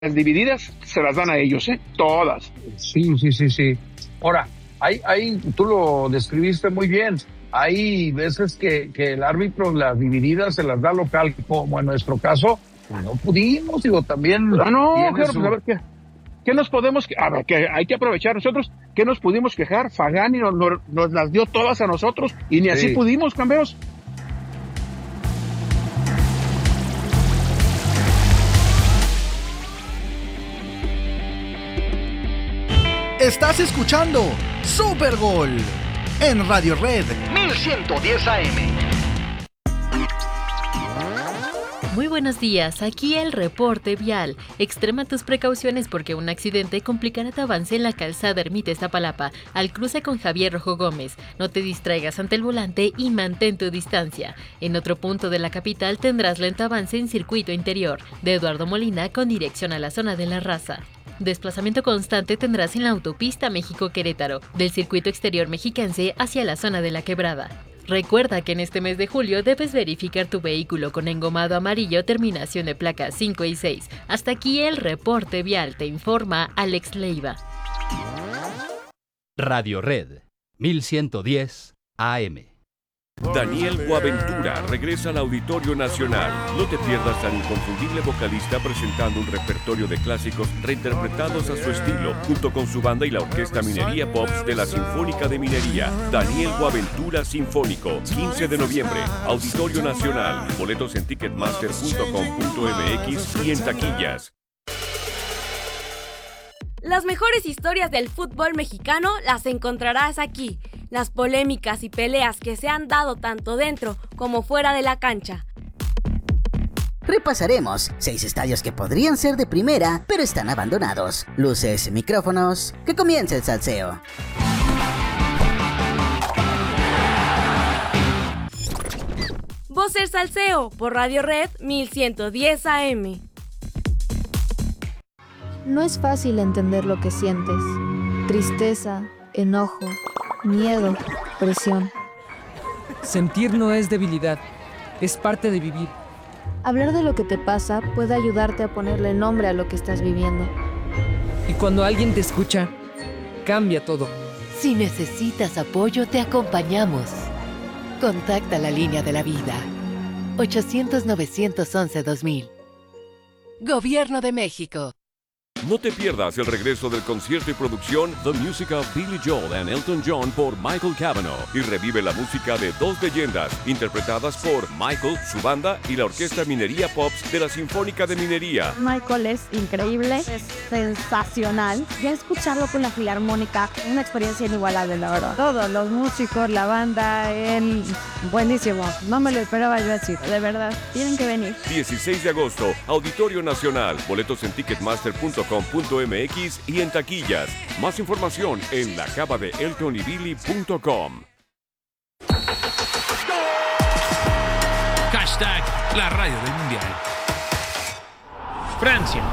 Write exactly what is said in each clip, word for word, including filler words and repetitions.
Las divididas se las dan a ellos, ¿eh? Todas. Sí, sí, sí, sí. Ahora, hay, hay, tú lo describiste muy bien. Hay veces que, que el árbitro las divididas se las da local, como en nuestro caso, pues no pudimos, digo, también. Ah, no, Gerardo, su... pues a ver, ¿qué, qué nos podemos, a ver, que hay que aprovechar nosotros, ¿qué nos pudimos quejar? Fagani nos, nos, nos las dio todas a nosotros y ni así Sí. pudimos, campeones. Estás escuchando Super Gol en Radio Red mil ciento diez A M. Muy buenos días, aquí el reporte vial. Extrema tus precauciones porque un accidente complicará tu avance en la calzada Ermita Iztapalapa, al cruce con Javier Rojo Gómez. No te distraigas ante el volante y mantén tu distancia. En otro punto de la capital tendrás lento avance en circuito interior, de Eduardo Molina con dirección a la zona de La Raza. Desplazamiento constante tendrás en la autopista México-Querétaro, del circuito exterior mexiquense hacia la zona de La Quebrada. Recuerda que en este mes de julio debes verificar tu vehículo con engomado amarillo terminación de placas cinco y seis. Hasta aquí el reporte vial, te informa Alex Leiva. Radio Red mil ciento diez A M. Daniel Boaventura regresa al Auditorio Nacional. No te pierdas al inconfundible vocalista presentando un repertorio de clásicos reinterpretados a su estilo, junto con su banda y la Orquesta Minería Pops de la Sinfónica de Minería. Daniel Boaventura Sinfónico, quince de noviembre, Auditorio Nacional. Boletos en ticketmaster punto com punto m x y en taquillas. Las mejores historias del fútbol mexicano las encontrarás aquí. Las polémicas y peleas que se han dado tanto dentro como fuera de la cancha. Repasaremos seis estadios que podrían ser de primera, pero están abandonados. Luces, micrófonos, que comience el salseo. Voz del Salseo por Radio Red mil ciento diez A M. No es fácil entender lo que sientes. Tristeza, enojo, miedo, presión. Sentir no es debilidad, es parte de vivir. Hablar de lo que te pasa puede ayudarte a ponerle nombre a lo que estás viviendo. Y cuando alguien te escucha, cambia todo. Si necesitas apoyo, te acompañamos. Contacta la línea de la vida. ochocientos, novecientos once, dos mil. Gobierno de México. No te pierdas el regreso del concierto y producción The Music of Billy Joel and Elton John por Michael Cavanaugh y revive la música de dos leyendas interpretadas por Michael, su banda y la Orquesta Minería Pops de la Sinfónica de Minería. Michael es increíble, es sensacional. Ya escucharlo con la Filarmónica, una experiencia inigualable, la verdad. Todos los músicos, la banda, él, buenísimo. No me lo esperaba yo así, de verdad. Tienen que venir. dieciséis de agosto, Auditorio Nacional. Boletos en ticketmaster punto com punto m x y en taquillas. Más información en la cava de elton y billy punto com. Hashtag la radio del mundial. Francia.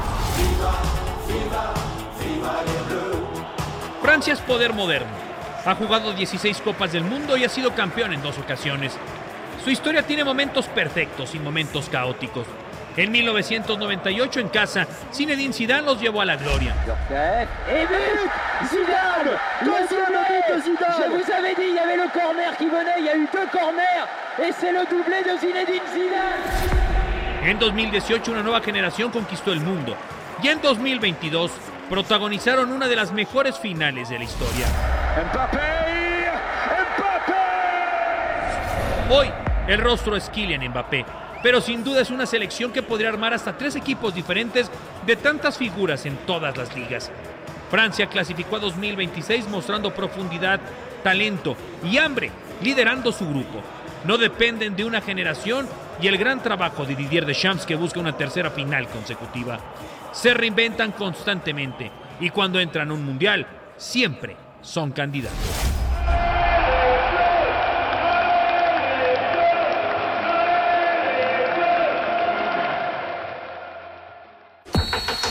Francia es poder moderno. Ha jugado dieciséis Copas del Mundo y ha sido campeón en dos ocasiones. Su historia tiene momentos perfectos y momentos caóticos. En mil novecientos noventa y ocho, en casa, Zinedine Zidane los llevó a la gloria. Et but Zidane, deuxième but Zidane. Je vous avais dit, il y avait le corner qui venait, il y a eu deux corners et c'est le doublé de Zinedine Zidane. En dos mil dieciocho, una nueva generación conquistó el mundo. Y en dos mil veintidós, protagonizaron una de las mejores finales de la historia. Mbappé, Mbappé. Hoy, el rostro es Kylian Mbappé. Pero sin duda es una selección que podría armar hasta tres equipos diferentes de tantas figuras en todas las ligas. Francia clasificó a dos mil veintiséis mostrando profundidad, talento y hambre, liderando su grupo. No dependen de una generación y el gran trabajo de Didier Deschamps, que busca una tercera final consecutiva. Se reinventan constantemente y cuando entran a un mundial, siempre son candidatos.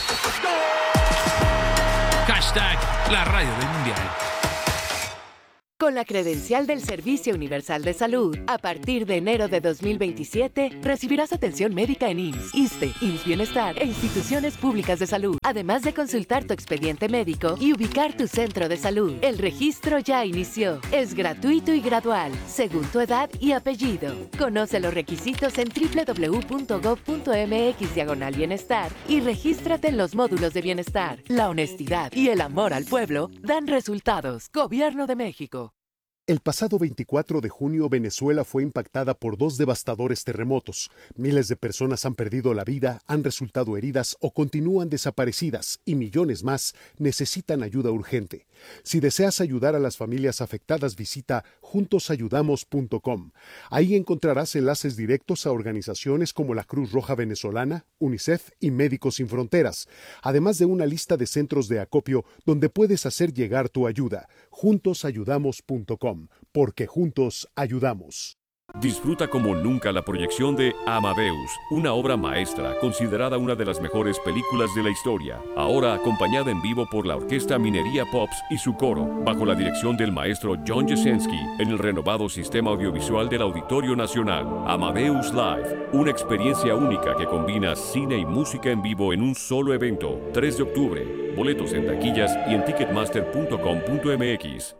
Hashtag la radio del mundial. Con la credencial del Servicio Universal de Salud, a partir de enero de dos mil veintisiete, recibirás atención médica en I M S S, ISSSTE, I M S S Bienestar e instituciones públicas de salud, además de consultar tu expediente médico y ubicar tu centro de salud. El registro ya inició. Es gratuito y gradual, según tu edad y apellido. Conoce los requisitos en doble u doble u doble u punto gob punto eme equis diagonal bienestar y regístrate en los módulos de bienestar. La honestidad y el amor al pueblo dan resultados. Gobierno de México. El pasado veinticuatro de junio, Venezuela fue impactada por dos devastadores terremotos. Miles de personas han perdido la vida, han resultado heridas o continúan desaparecidas y millones más necesitan ayuda urgente. Si deseas ayudar a las familias afectadas, visita juntos ayudamos punto com. Ahí encontrarás enlaces directos a organizaciones como la Cruz Roja Venezolana, UNICEF y Médicos Sin Fronteras, además de una lista de centros de acopio donde puedes hacer llegar tu ayuda. juntos ayudamos punto com. Porque juntos ayudamos. Disfruta como nunca la proyección de Amadeus, una obra maestra considerada una de las mejores películas de la historia, ahora acompañada en vivo por la Orquesta Minería Pops y su coro, bajo la dirección del maestro John Jasenski, en el renovado sistema audiovisual del Auditorio Nacional. Amadeus Live, una experiencia única que combina cine y música en vivo en un solo evento. tres de octubre, boletos en taquillas y en ticketmaster punto com punto eme equis.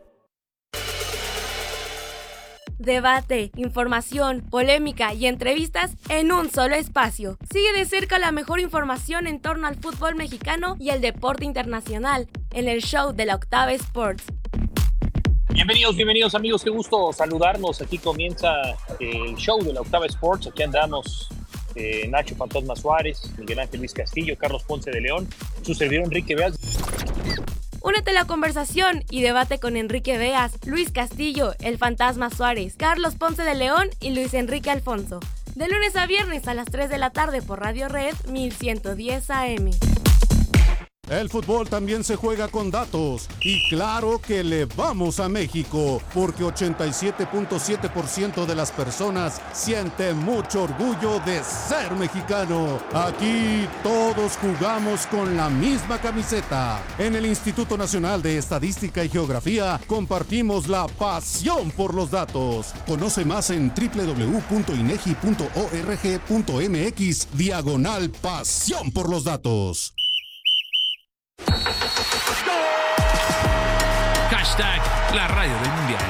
Debate, información, polémica y entrevistas en un solo espacio. Sigue de cerca la mejor información en torno al fútbol mexicano y el deporte internacional en el show de la Octava Sports. Bienvenidos, bienvenidos amigos, qué gusto saludarnos. Aquí comienza el show de la Octava Sports. Aquí andamos eh, Nacho Fantasma Suárez, Miguel Ángel Luis Castillo, Carlos Ponce de León, su servidor Enrique Beas. Únete a la conversación y debate con Enrique Beas, Luis Castillo, el Fantasma Suárez, Carlos Ponce de León y Luis Enrique Alfonso. De lunes a viernes a las tres de la tarde por Radio Red mil ciento diez A M. El fútbol también se juega con datos y claro que le vamos a México porque ochenta y siete punto siete por ciento de las personas siente mucho orgullo de ser mexicano. Aquí todos jugamos con la misma camiseta. En el Instituto Nacional de Estadística y Geografía compartimos la pasión por los datos. Conoce más en doble u doble u doble u punto inegi punto org punto eme equis diagonal pasión por los datos. Hashtag la radio del mundial.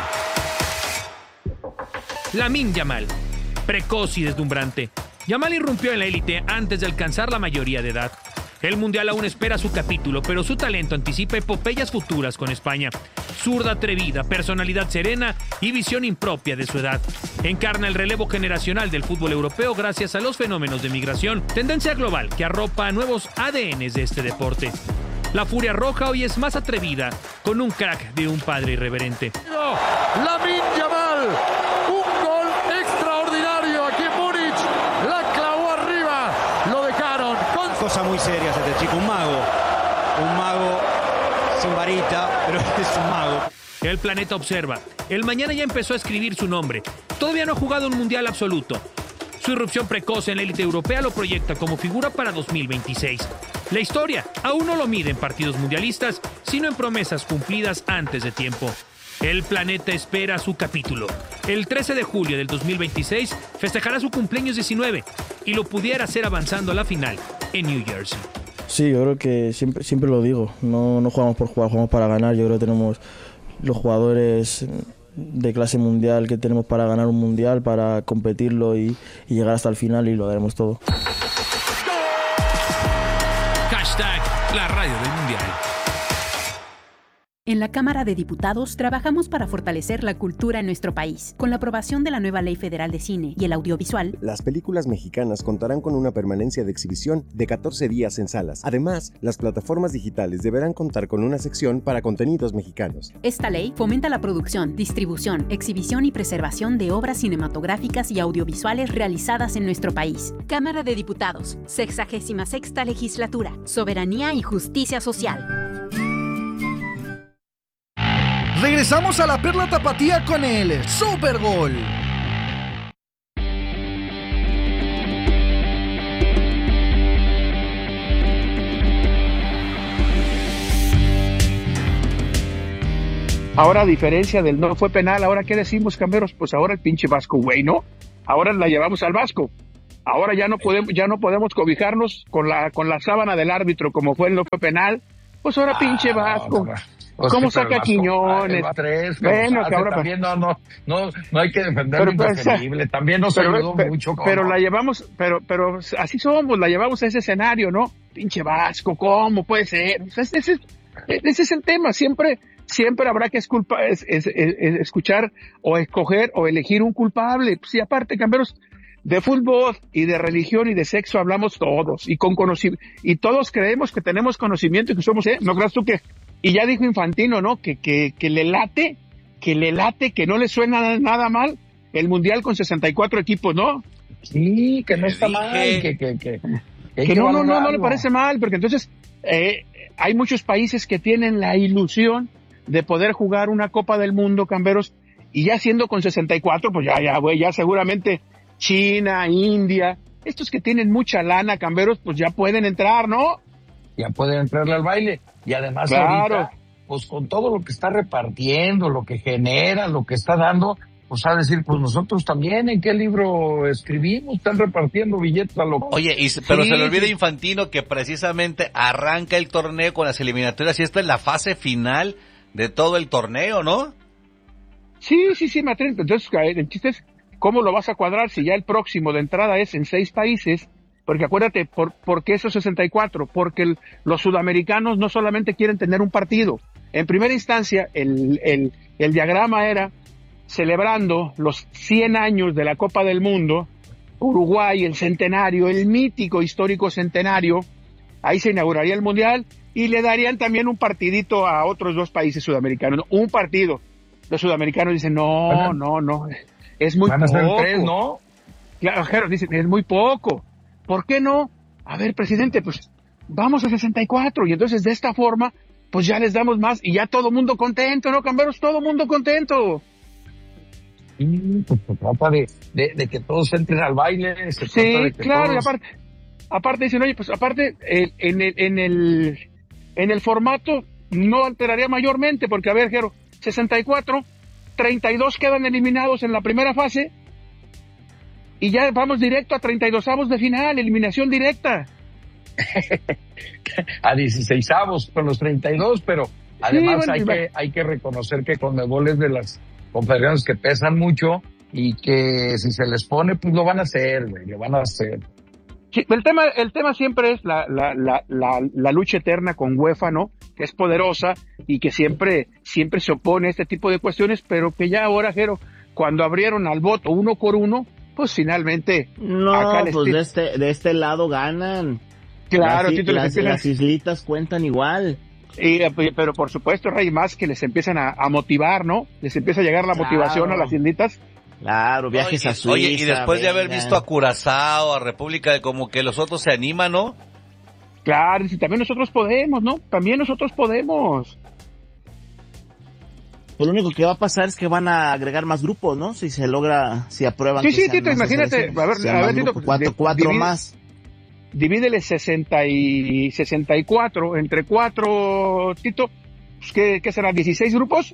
Lamine Yamal, precoz y deslumbrante. Yamal irrumpió en la élite antes de alcanzar la mayoría de edad. El mundial aún espera su capítulo, pero su talento anticipa epopeyas futuras con España. Zurda atrevida, personalidad serena y visión impropia de su edad. Encarna el relevo generacional del fútbol europeo gracias a los fenómenos de migración, tendencia global que arropa a nuevos A D Ns de este deporte. La Furia Roja hoy es más atrevida, con un crack de un padre irreverente. Lamine Yamal, un gol extraordinario aquí en Múnich, la clavó arriba, lo dejaron. Con... Cosa muy seria este chico, un mago, un mago sin varita, pero es un mago. El planeta observa, el mañana ya empezó a escribir su nombre, todavía no ha jugado un mundial absoluto. Su irrupción precoz en la élite europea lo proyecta como figura para dos mil veintiséis. La historia aún no lo mide en partidos mundialistas, sino en promesas cumplidas antes de tiempo. El planeta espera su capítulo. El trece de julio del dos mil veintiséis festejará su cumpleaños diecinueve y lo pudiera hacer avanzando a la final en New Jersey. Sí, yo creo que siempre, siempre lo digo, no, no jugamos por jugar, jugamos para ganar. Yo creo que tenemos los jugadores de clase mundial que tenemos para ganar un mundial, para competirlo y, y llegar hasta el final, y lo daremos todo. Hashtag la radio del mundial. En la Cámara de Diputados trabajamos para fortalecer la cultura en nuestro país. Con la aprobación de la nueva Ley Federal de Cine y el Audiovisual, las películas mexicanas contarán con una permanencia de exhibición de catorce días en salas. Además, las plataformas digitales deberán contar con una sección para contenidos mexicanos. Esta ley fomenta la producción, distribución, exhibición y preservación de obras cinematográficas y audiovisuales realizadas en nuestro país. Cámara de Diputados, sexagésima sexta Legislatura, Soberanía y Justicia Social. Regresamos a la Perla Tapatía con el Super Gol. Ahora, a diferencia del no fue penal, ¿ahora qué decimos, Camberos? Pues ahora el pinche Vasco, güey, ¿no? Ahora la llevamos al Vasco. Ahora ya no podemos, ya no podemos cobijarnos con la, con la sábana del árbitro, como fue el no fue penal. Pues ahora ah, pinche Vasco. No, no. Pues ¿cómo saca Vasco, Quiñones? Ah, tres, bueno, que ahora también no, no, no, no hay que defender lo indefendible. También nos pero, ayudó pero, mucho. Pero no? la llevamos, pero, pero así somos, la llevamos a ese escenario, ¿no? Pinche Vasco, ¿cómo puede ser? Ese, ese, ese es el tema, siempre, siempre habrá que esculpa, es, es, es, es escuchar o escoger o elegir un culpable. Pues, y aparte, Camberos, de fútbol y de religión y de sexo hablamos todos, y con conocimiento, y todos creemos que tenemos conocimiento y que somos, ¿eh? ¿No creas tú que? Y ya dijo Infantino, ¿no? Que, que, que le late, que le late, que no le suena nada mal el Mundial con sesenta y cuatro equipos, ¿no? Sí, que no está mal, que, que, que, que, que no, no, no, no le parece mal, porque entonces eh, hay muchos países que tienen la ilusión de poder jugar una Copa del Mundo, Camberos, y ya siendo con sesenta y cuatro, pues ya, ya, güey, ya seguramente China, India, estos que tienen mucha lana, Camberos, pues ya pueden entrar, ¿no? Ya pueden entrarle al baile. Y además claro. ahorita, pues con todo lo que está repartiendo, lo que genera, lo que está dando, pues a decir, pues nosotros también, ¿en qué libro escribimos? Están repartiendo billetes a lo... Oye, y, pero sí, se le olvida sí. Infantino que precisamente arranca el torneo con las eliminatorias y esta es la fase final de todo el torneo, ¿no? Sí, sí, sí, Matrín. Entonces, el chiste es, ¿cómo lo vas a cuadrar si ya el próximo de entrada es en seis países? Porque acuérdate, ¿por, ¿por qué esos sesenta y cuatro? Porque el, los sudamericanos no solamente quieren tener un partido. En primera instancia, el, el, el diagrama era celebrando los cien años de la Copa del Mundo, Uruguay, el centenario, el mítico histórico centenario, ahí se inauguraría el Mundial y le darían también un partidito a otros dos países sudamericanos, un partido. Los sudamericanos dicen, no, no, no, es muy Van a ser poco. tres, ¿no? Claro, dicen, es muy poco. ¿Por qué no? A ver, presidente, pues vamos a sesenta y cuatro y entonces de esta forma, pues ya les damos más y ya todo mundo contento, ¿no, Camberos? Todo mundo contento. Sí, pues se trata de, de, de que todos entren al baile. Se sí, trata de que claro, todos... y aparte, aparte dicen, oye, pues aparte, eh, en, el, en, el, en el formato no alteraría mayormente, porque a ver, Jero, sesenta y cuatro, treinta y dos quedan eliminados en la primera fase, y ya vamos directo a treinta y dos avos de final, eliminación directa. A dieciséis avos con los treinta y dos, pero además sí, bueno, hay, que, hay que reconocer que Conmebol es de las confederaciones que pesan mucho y que si se les pone, pues lo van a hacer, güey, lo van a hacer. Sí, el tema, el tema siempre es la, la, la, la, la lucha eterna con UEFA, ¿no? Que es poderosa y que siempre, siempre se opone a este tipo de cuestiones, pero que ya ahora, Jero, cuando abrieron al voto uno por uno, pues finalmente... No, acá pues de este, de este lado ganan. Claro, las, las, empiezan... las islitas cuentan igual. Y, pero por supuesto, Rey, más que les empiezan a, a motivar, ¿no? Les empieza a llegar la claro. motivación a las islitas. Claro, viajes oye, a Suiza. Oye, y después venga. de haber visto a Curazao, a República, de como que los otros se animan, ¿no? Claro, y también nosotros podemos, ¿no? También nosotros podemos. Pues lo único que va a pasar es que van a agregar más grupos, ¿no? Si se logra, si aprueban. Sí, sí, Tito, imagínate. A ver, a ver, Tito. Cuatro, cuatro divide, más. Divídele sesenta y sesenta y cuatro entre cuatro, Tito. Pues, ¿qué, ¿Qué será? ¿dieciséis grupos?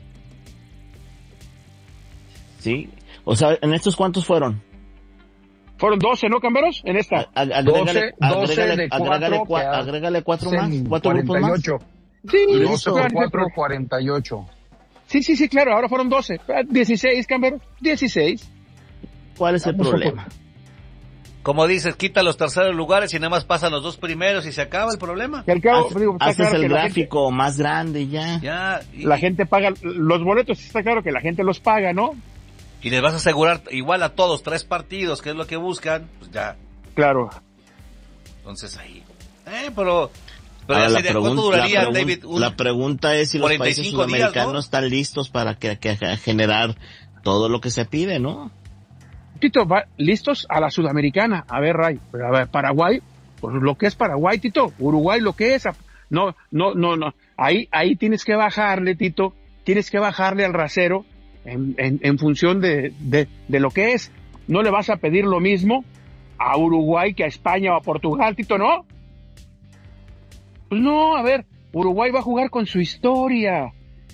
Sí. O sea, ¿en estos cuántos fueron? Fueron doce, ¿no, Camberos? En esta. Agrégale, doce, doce agrégale, de cuatro, agrégale, cua, agrégale cuatro más, cuatro grupos más. Sí, doce por cuatro, cuarenta y ocho. Sí, sí, sí, claro, ahora fueron doce. dieciséis, Camberos, dieciséis. ¿Cuál es el Vamos problema? Como dices, quita los terceros lugares y nada más pasan los dos primeros y se acaba el problema. Y al cabo, Haces, digo, está haces claro el que gráfico la gente, más grande ya. ya y, la gente paga los boletos, está claro que la gente los paga, ¿no? Y les vas a asegurar igual a todos tres partidos, que es lo que buscan, pues ya. Claro. Entonces ahí. Eh, pero... pero Ahora, la, ¿cuánto pregun- duraría, la, pregun- David? Un la pregunta es si los países sudamericanos días, ¿no? están listos para que, que, que generar todo lo que se pide, ¿no? Tito, va, listos a la sudamericana. A ver, Ray, a ver, Paraguay, pues lo que es Paraguay, Tito, Uruguay lo que es. No, no, no, no. Ahí, ahí tienes que bajarle, Tito, tienes que bajarle al rasero en, en, en función de, de, de lo que es. No le vas a pedir lo mismo a Uruguay que a España o a Portugal, Tito, ¿no? Pues no, a ver, Uruguay va a jugar con su historia.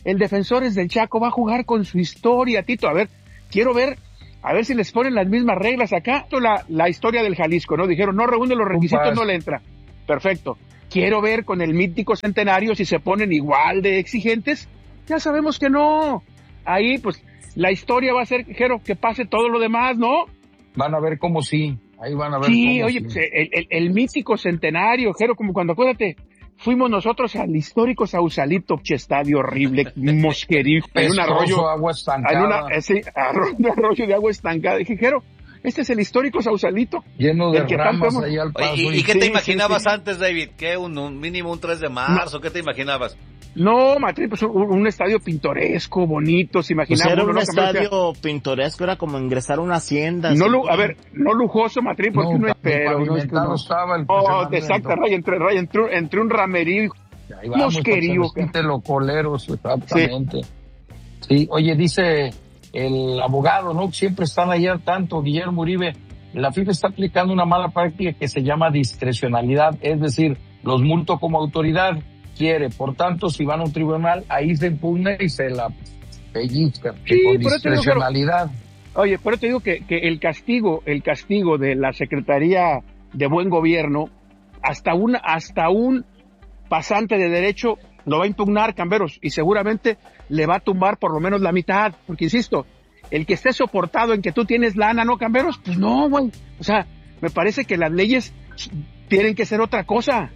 el Defensores del Chaco va a jugar con su historia, Tito. A ver, quiero ver, a ver si les ponen las mismas reglas acá. La, la historia del Jalisco, ¿no? Dijeron, no reúne los requisitos, no le entra. Perfecto. Quiero ver con el mítico Centenario si se ponen igual de exigentes. Ya sabemos que no. Ahí, pues, la historia va a ser, Jero, que pase todo lo demás, ¿no? Van a ver cómo sí. Ahí van a ver sí, cómo oye, sí. Pues, el, el, el mítico Centenario, Jero, como cuando, acuérdate, fuimos nosotros al histórico Sausalito, che, estadio horrible, mosquerío, en un arroyo, agua estancada. En una, ese arroyo, un arroyo de agua estancada. Dije, Jero, este es el histórico Sausalito. Lleno de el que ramas tanto... ahí al paso. Oye, ¿Y, y qué sí, te imaginabas sí, sí. antes, David? ¿Qué? ¿Un, un mínimo un tres de marzo? No. ¿Qué te imaginabas? No, Matri, pues un, un estadio pintoresco, bonito, se imaginaba. Pues era un ¿no? estadio pintoresco, era como ingresar a una hacienda. No, lu- a ver, no lujoso, Matri, porque no, no es pero. No, es que no estaba el oh, exacto, Ray, entre, Ray, entre, entre un ramerío, mosquerío. De los coleros, exactamente. Sí. sí, oye, dice el abogado, ¿no? Siempre están ahí al tanto, Guillermo Uribe. La FIFA está aplicando una mala práctica que se llama discrecionalidad, es decir, los multo como autoridad quiere, por tanto, si van a un tribunal, ahí se impugna y se la pellizca, sí, con discrecionalidad. Digo, pero, oye, por eso te digo que, que el castigo, el castigo de la Secretaría de Buen Gobierno, hasta un, hasta un pasante de derecho lo va a impugnar, Camberos, y seguramente le va a tumbar por lo menos la mitad, porque insisto, el que esté soportado en que tú tienes lana, ¿no, Camberos? Pues no, güey, o sea, me parece que las leyes tienen que ser otra cosa.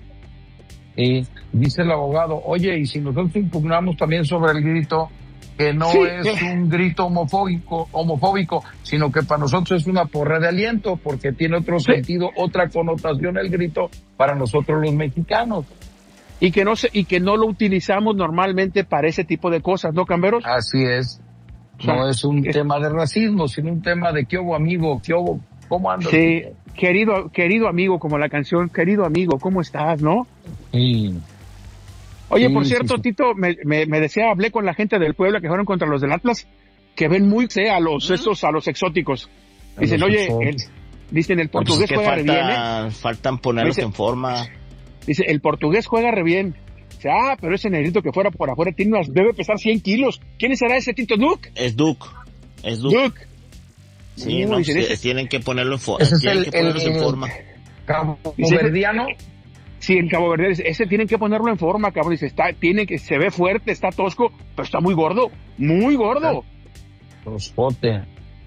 Y dice el abogado, oye, y si nosotros impugnamos también sobre el grito, que no sí, es sí. un grito homofóbico, homofóbico, sino que para nosotros es una porra de aliento, porque tiene otro sí. sentido, otra connotación el grito para nosotros los mexicanos. Y que no se, y que no lo utilizamos normalmente para ese tipo de cosas, ¿no, Camberos? Así es. No o sea, es un es... tema de racismo, sino un tema de qué hubo, amigo, qué hubo, ¿cómo andas? Sí, querido, querido amigo, como la canción, querido amigo, ¿cómo estás, no? Sí. Oye, sí, por cierto, sí, sí. Tito, me, me, me decía, hablé con la gente del Puebla que fueron contra los del Atlas, que ven muy eh, a los estos, a los exóticos. Dicen, los oye, exóticos. el, dicen, el portugués no, pues juega falta, re bien, ¿eh? Faltan ponerlos dice, en forma. Dice, el portugués juega re bien. Dice, ah, pero ese negrito que fuera por afuera tiene unas, debe pesar cien kilos. ¿Quién será ese Tito? ¿Duke? Es Duke. Es Duke. Duke. Sí, uh, no, dicen, sí, ese... tienen que ponerlo en forma. Ese Tienen es el, que ponerlos el, en forma. Caboverdiano. Sí, en Cabo Verde, ese tienen que ponerlo en forma, cabrón. Dice, está, tiene que, se ve fuerte, está tosco, pero está muy gordo, muy gordo. Toscote.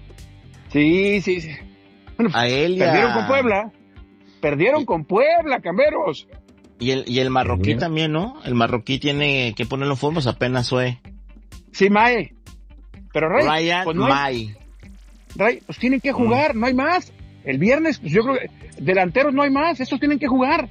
Sí, sí, sí. Bueno, a él y perdieron a... con Puebla. Perdieron y... con Puebla, Camberos. Y el, y el marroquí también, ¿no? El marroquí tiene que ponerlo en forma, pues apenas fue. Sí, Mae. Pero Ray, Ryan pues no Mae. Ray, pues tienen que jugar, mm. no hay más. El viernes, pues yo creo que delanteros no hay más, estos tienen que jugar.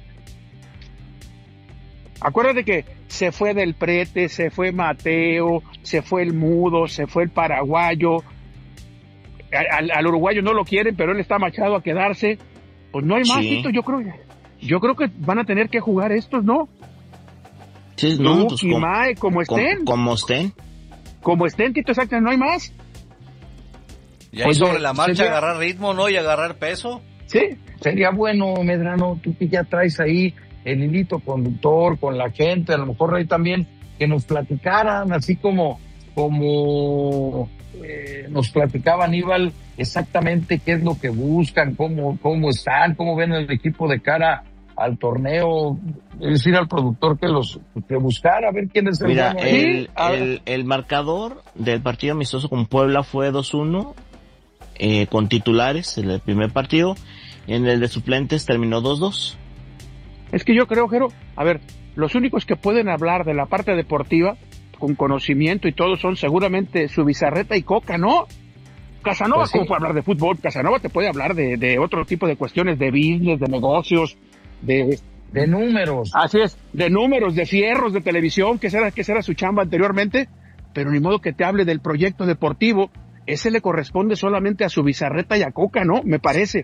Acuérdate que se fue Del Prete, se fue Mateo, se fue el Mudo, se fue el paraguayo. Al, al uruguayo no lo quieren, pero él está machado a quedarse. Pues no hay más, sí. Tito, yo creo, yo creo que van a tener que jugar estos, ¿no? Sí, no, pues y Mae, como estén. Como, como estén. Como estén, Tito, exacto, no hay más. Y ahí pues sobre la marcha sería... agarrar ritmo, ¿no? Y agarrar peso. Sí, sería bueno, Medrano, tú que ya traes ahí el hilito conductor con la gente, a lo mejor ahí también que nos platicaran, así como, como eh, nos platicaba Aníbal, exactamente qué es lo que buscan, cómo, cómo están, cómo ven el equipo de cara al torneo, es decir, al productor que los que buscara, a ver quién es el Mira, bueno. el, el, el marcador del partido amistoso con Puebla fue dos uno, eh, con titulares en el primer partido, en el de suplentes terminó dos dos. Es que yo creo, Jero, a ver, los únicos que pueden hablar de la parte deportiva, con conocimiento y todo, son seguramente Zubizarreta y Coca, ¿no? Casanova, pues sí. ¿Cómo puede hablar de fútbol? Casanova te puede hablar de, de otro tipo de cuestiones, de business, de negocios, de... De números. Así es, de números, de fierros, de televisión, que esa que era su chamba anteriormente, pero ni modo que te hable del proyecto deportivo. Ese le corresponde solamente a Zubizarreta y a Coca, ¿no? Me parece.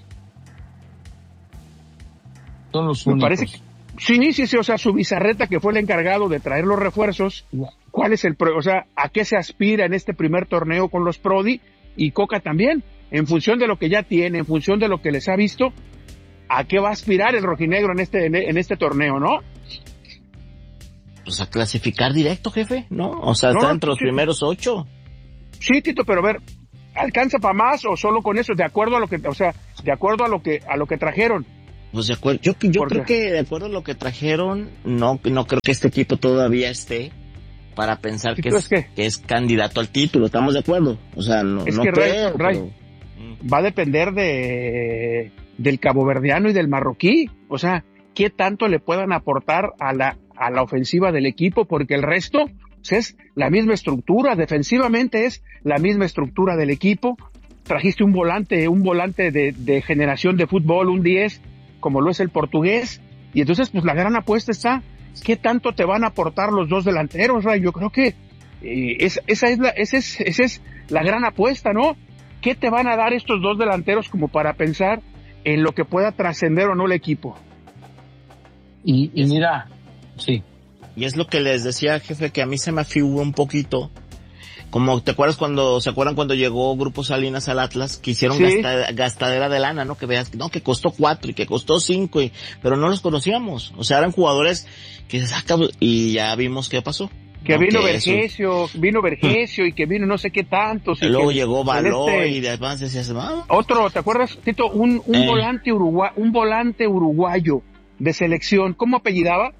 Son los Me únicos. parece que, sí, sí, sí, o sea, Zubizarreta, que fue el encargado de traer los refuerzos, ¿cuál es el, pro, o sea, a qué se aspira en este primer torneo con los Prodi? Y Coca también, en función de lo que ya tiene, en función de lo que les ha visto, ¿a qué va a aspirar el rojinegro en este, en este torneo, no? pues a clasificar directo, jefe, ¿no? O sea, No, está entre los sí. primeros ocho. Sí, Tito, pero a ver, ¿alcanza para más o solo con eso? De acuerdo a lo que, o sea, de acuerdo a lo que, a lo que trajeron. Pues de acuerdo, yo, yo Porque- creo que de acuerdo a lo que trajeron, no, no creo que este equipo todavía esté para pensar ¿Sí que crees es, que? que es candidato al título, ¿estamos de acuerdo? O sea, no, Es no que, Ray, creo, Ray, pero- va a depender de del caboverdiano y del marroquí. O sea, qué tanto le puedan aportar a la, a la ofensiva del equipo, porque el resto pues, es la misma estructura, defensivamente es la misma estructura del equipo. Trajiste un volante, un volante de, de generación de fútbol, un diez, como lo es el portugués, y entonces pues la gran apuesta está, ¿qué tanto te van a aportar los dos delanteros, Ray? Yo creo que eh, es, esa, es la, esa, es, esa es la gran apuesta, ¿no? ¿Qué te van a dar estos dos delanteros como para pensar en lo que pueda trascender o no el equipo? Y, y mira, sí. Y es lo que les decía, jefe, que a mí se me afigura un poquito. Como, ¿te acuerdas cuando, se acuerdan cuando llegó Grupo Salinas al Atlas? Que hicieron Sí. gasta- gastadera de lana, ¿no? Que veas, no, que costó cuatro y que costó cinco, y, pero no los conocíamos. O sea, eran jugadores que se sacan, y ya vimos qué pasó. Que ¿no? vino Que eso- Vergesio, vino Vergesio y que vino no sé qué tantos. y y luego que llegó Való Celeste- y además decías, ah, Otro, ¿te acuerdas, Tito? Un, un Eh. volante urugua, un volante uruguayo de selección. ¿Cómo apellidaba?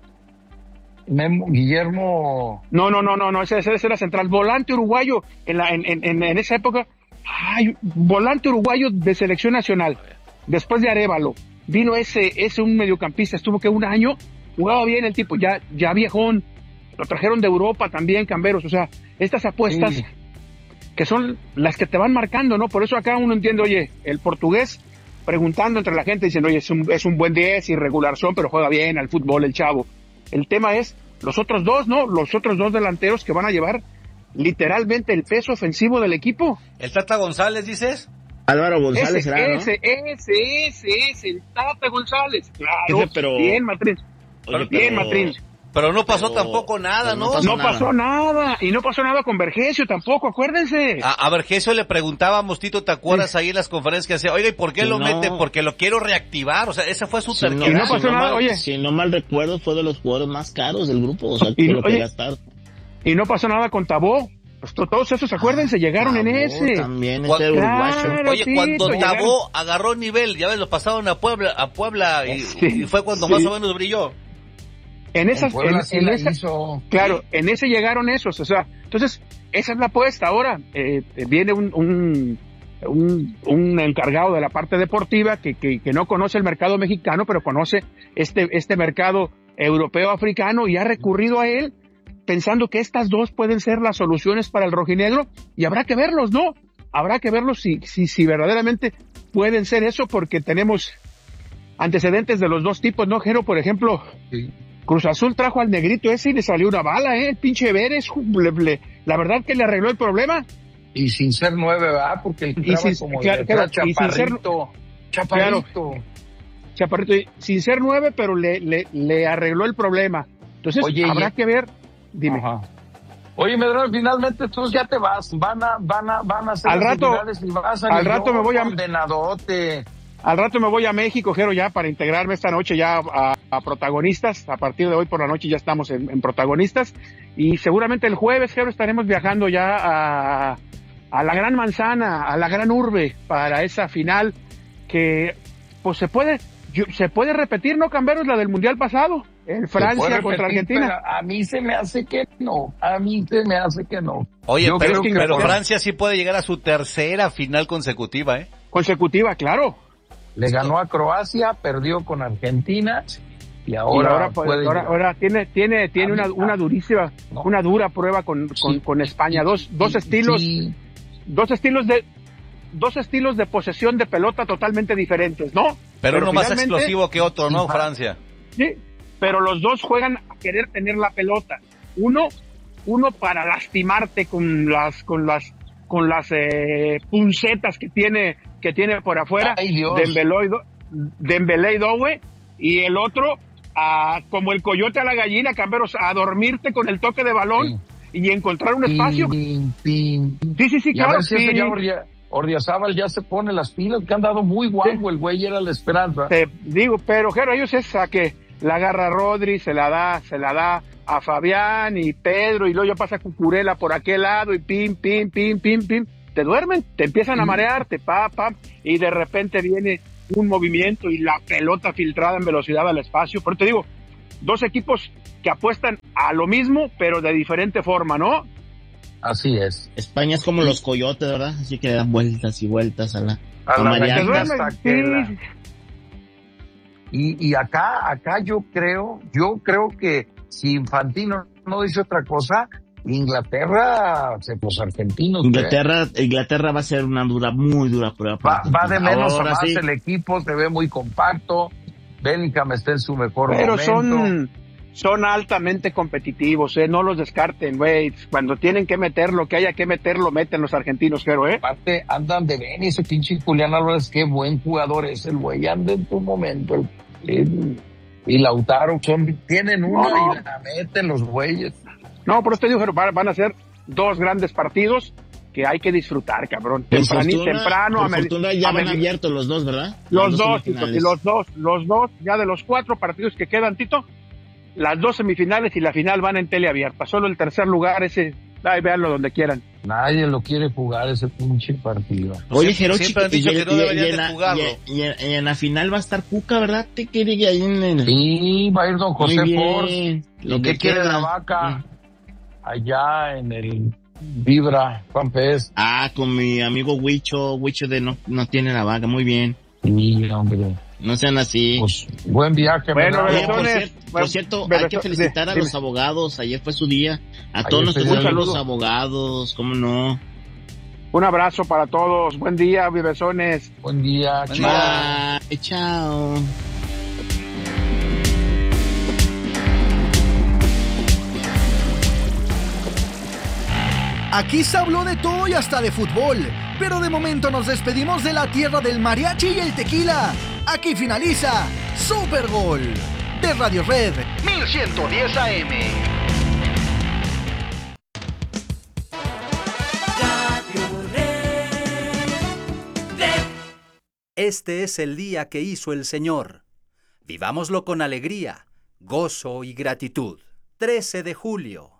Memo, Guillermo. No, no, no, no, no, ese, ese era central. Volante uruguayo en la, en, en, en esa época. Ay, volante uruguayo de selección nacional. Después de Arévalo. Vino ese, ese un mediocampista, estuvo que un año, jugaba bien el tipo, ya, ya viejón. Lo trajeron de Europa también, Camberos. O sea, estas apuestas Sí. que son las que te van marcando, ¿no? Por eso acá uno entiende, oye, el portugués preguntando entre la gente, dicen, oye, es un, es un buen diez, irregular son, pero juega bien al fútbol el chavo. El tema es los otros dos, ¿no? Los otros dos delanteros que van a llevar literalmente el peso ofensivo del equipo. ¿El Tata González, dices? Álvaro González ese, será, ¿no? ese, ese, ese, ese, el Tata González. Claro, Ese, pero- bien, Matrín. Oye, bien, pero- Matrín. Pero no pasó Pero- tampoco nada, pero ¿no? no pasó No nada. pasó nada, y no pasó nada con Vergesio tampoco, acuérdense. A, a Vergesio le preguntábamos, Tito, ¿te acuerdas ahí en las conferencias que hacía? Oiga, ¿y por qué Si lo no- mete? Porque lo quiero reactivar. O sea, esa fue su Si no, Y no terquedad. pasó si nada, mal, oye. Si no mal recuerdo, fue de los jugadores más caros del grupo, o sea, Y- por lo que oye, gastaron. Y no pasó nada con Tabó. Pues to- todos esos, acuérdense, llegaron en Tabó ese. También Cuando- este uruguayo. Claro, Oye, Tito, cuando llegaron. Tabó agarró nivel, ya ves, lo pasaron a Puebla, a Puebla y, Sí, y fue cuando sí. más o menos brilló. En esas, En Puebla en- sí en la esa- hizo. claro, en ese llegaron esos, o sea, entonces, esa es la apuesta ahora. Eh, eh, viene un, un, un, un encargado de la parte deportiva que, que, que no conoce el mercado mexicano, pero conoce este, este mercado europeo africano y ha recurrido a él pensando que estas dos pueden ser las soluciones para el rojinegro, y habrá que verlos, ¿no? Habrá que verlos si, si, si verdaderamente pueden ser eso, porque tenemos antecedentes de los dos tipos, ¿no, Jero? Por ejemplo, Sí. Cruz Azul trajo al negrito ese y le salió una bala, ¿eh? El pinche Vélez, le- le- la verdad que le arregló el problema. Y sin ser nueve, ¿verdad? Porque el Y sin- como claro, de claro, atrás, y sin ser- chaparrito. Chaparrito. Chaparrito, y sin ser nueve, pero le, le, le arregló el problema. Entonces, Oye, habrá y- que ver, dime. Ajá. Oye, Medrano, finalmente tú ya te vas. Van a, van a, van a hacer Al las rato- semifinales y vas a al rato me voy a- condenadote. Al rato me voy a México, Jero, ya para integrarme esta noche ya a, a protagonistas. A partir de hoy por la noche ya estamos en, en protagonistas. Y seguramente el jueves, Jero, estaremos viajando ya a, a la Gran Manzana, a la Gran Urbe, para esa final que, pues se puede, yo- se puede repetir, ¿no, Camberos? La del Mundial pasado, en Se puede Francia contra repetir, Argentina. pero a mí se me hace que no. A mí se me hace que no. Oye, Yo pero, creo que pero por- Francia sí puede llegar a su tercera final consecutiva, ¿eh? Consecutiva, claro. Le ganó a Croacia, perdió con Argentina y Y ahora, ahora, pues, puede ahora, llegar. ahora tiene, tiene, tiene A mí- una, una durísima, No. una dura prueba con, con, Sí. con España. Dos, dos Sí, estilos, sí. dos estilos de, dos estilos de posesión de pelota totalmente diferentes, ¿no? Pero, uno más finalmente- explosivo que otro, ¿no, Sí, Francia? Sí, pero los dos juegan a querer tener la pelota. Uno, uno para lastimarte con las, con las, con las eh, puncetas que tiene, que tiene por afuera, Ay, Dios. Dembélé y Do- Dembélé y Doué, y el otro a, como el coyote a la gallina, Camberos, a dormirte con el toque de balón y encontrar un espacio. Pin, pin. Sí, sí, sí, Y a claro. ver si este sí. ya Ordia- Ordiazábal ya se pone las pilas, que han dado muy guapo el güey, era la esperanza. Te digo, pero Jero, ellos es a que la agarra Rodri, se la da, se la da a Fabián y Pedro, y luego ya pasa Cucurella por aquel lado, y pim, pim, pim, pim, pim, te duermen, te empiezan a marear, te pa, pa, y de repente viene un movimiento y la pelota filtrada en velocidad al espacio. Pero te digo, dos equipos que apuestan a lo mismo, pero de diferente forma, ¿no? Así es. España es como los coyotes, ¿verdad? Así que dan vueltas y vueltas a la, a a la marear. hasta que la... y, y acá, acá yo creo, yo creo que si Infantino no dice otra cosa, Inglaterra, los argentinos. Inglaterra, ¿eh? Inglaterra va a ser una dura, muy dura prueba. Va, va de menos Ahora a más sí. el equipo, se ve muy compacto. Bellingham está en su mejor Pero momento. son, son altamente competitivos, ¿eh? No los descarten, güey. Cuando tienen que meter lo que haya que meter, lo meten los argentinos, pero, ¿eh? Aparte, andan de ven, ese pinche Julián Álvarez, qué buen jugador es el güey, anda en tu momento. El, el, y Lautaro, son, tienen una No. y la meten los güeyes. No, pero usted dijo que van a ser dos grandes partidos que hay que disfrutar, cabrón. Por Temprano, fortuna, temprano. por a med- fortuna ya a van med- abiertos los dos, ¿verdad? Los Las dos, Tito, semifinales. y los dos, los dos, ya de los cuatro partidos que quedan, Tito, las dos semifinales y la final van en teleabierta. Solo el tercer lugar, ese, ay, véanlo donde quieran. Nadie lo quiere jugar ese pinche partido. Oye, Siempre- Jerochi, siempre han dicho y, que no y- deberían y de en la- jugarlo. y- y en- y en la final va a estar Cuca, ¿verdad? Te quiere ahí en el... Sí, va a ir don José Muy bien. Force. Lo ¿Y que qué quiere queda. la vaca? Allá en el Vibra, Juan Pérez. Ah, con mi amigo Huicho, Huicho de no, no tiene la vaga, muy bien. Sí, hombre. No sean así. Pues, buen viaje, Bueno, ¿verdad? Oye, por, Bebesones, cier- por bueno, cierto, hay Bebeso- que felicitar a dime. los abogados. Ayer fue su día. A Ayer todos nuestros fue- un amigos saludo. abogados, ¿cómo no? Un abrazo para todos. Buen día, bebesones. Buen día, Buen chao. día. Bye, chao. Aquí se habló de todo y hasta de fútbol, pero de momento nos despedimos de la tierra del mariachi y el tequila. Aquí finaliza Super Gol de Radio Red mil ciento diez A M. Este es el día que hizo el Señor. Vivámoslo con alegría, gozo y gratitud. trece de julio.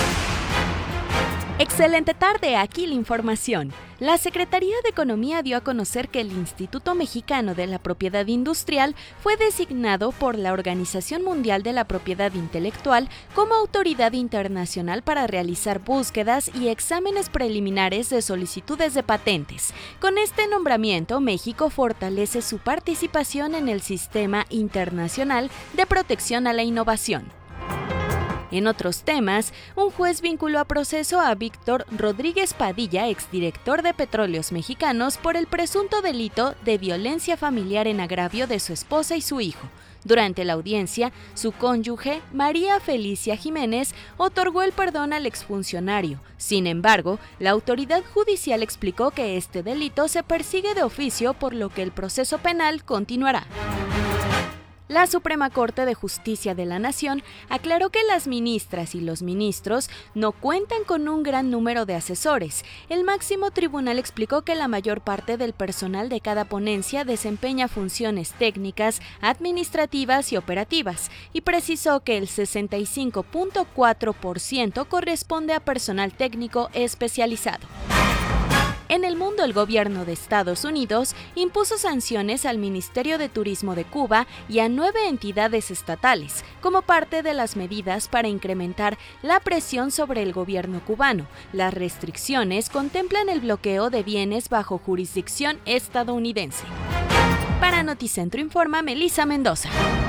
Excelente tarde, aquí la información. La Secretaría de Economía dio a conocer que el Instituto Mexicano de la Propiedad Industrial fue designado por la Organización Mundial de la Propiedad Intelectual como autoridad internacional para realizar búsquedas y exámenes preliminares de solicitudes de patentes. Con este nombramiento, México fortalece su participación en el sistema internacional de protección a la innovación. En otros temas, un juez vinculó a proceso a Víctor Rodríguez Padilla, exdirector de Petróleos Mexicanos, por el presunto delito de violencia familiar en agravio de su esposa y su hijo. Durante la audiencia, su cónyuge, María Felicia Jiménez, otorgó el perdón al exfuncionario. Sin embargo, la autoridad judicial explicó que este delito se persigue de oficio, por lo que el proceso penal continuará. La Suprema Corte de Justicia de la Nación aclaró que las ministras y los ministros no cuentan con un gran número de asesores. El máximo tribunal explicó que la mayor parte del personal de cada ponencia desempeña funciones técnicas, administrativas y operativas, y precisó que el sesenta y cinco punto cuatro por ciento corresponde a personal técnico especializado. En el mundo, el gobierno de Estados Unidos impuso sanciones al Ministerio de Turismo de Cuba y a nueve entidades estatales, como parte de las medidas para incrementar la presión sobre el gobierno cubano. Las restricciones contemplan el bloqueo de bienes bajo jurisdicción estadounidense. Para Noticentro informa Melissa Mendoza.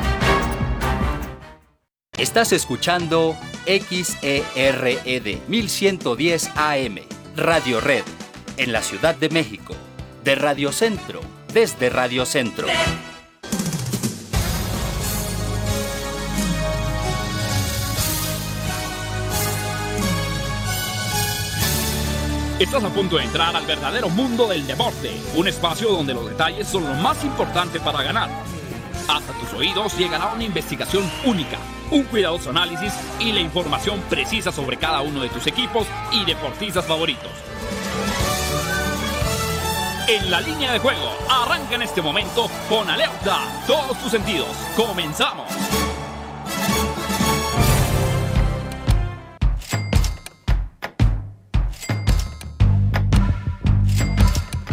Estás escuchando X E R E D mil ciento diez A M, Radio Red, en la Ciudad de México, de Radio Centro, desde Radio Centro. Estás a punto de entrar al verdadero mundo del deporte, un espacio donde los detalles son lo más importante para ganar. Hasta tus oídos llegará una investigación única, un cuidadoso análisis y la información precisa sobre cada uno de tus equipos y deportistas favoritos. En la línea de juego, arranca en este momento con alerta todos tus sentidos. ¡Comenzamos!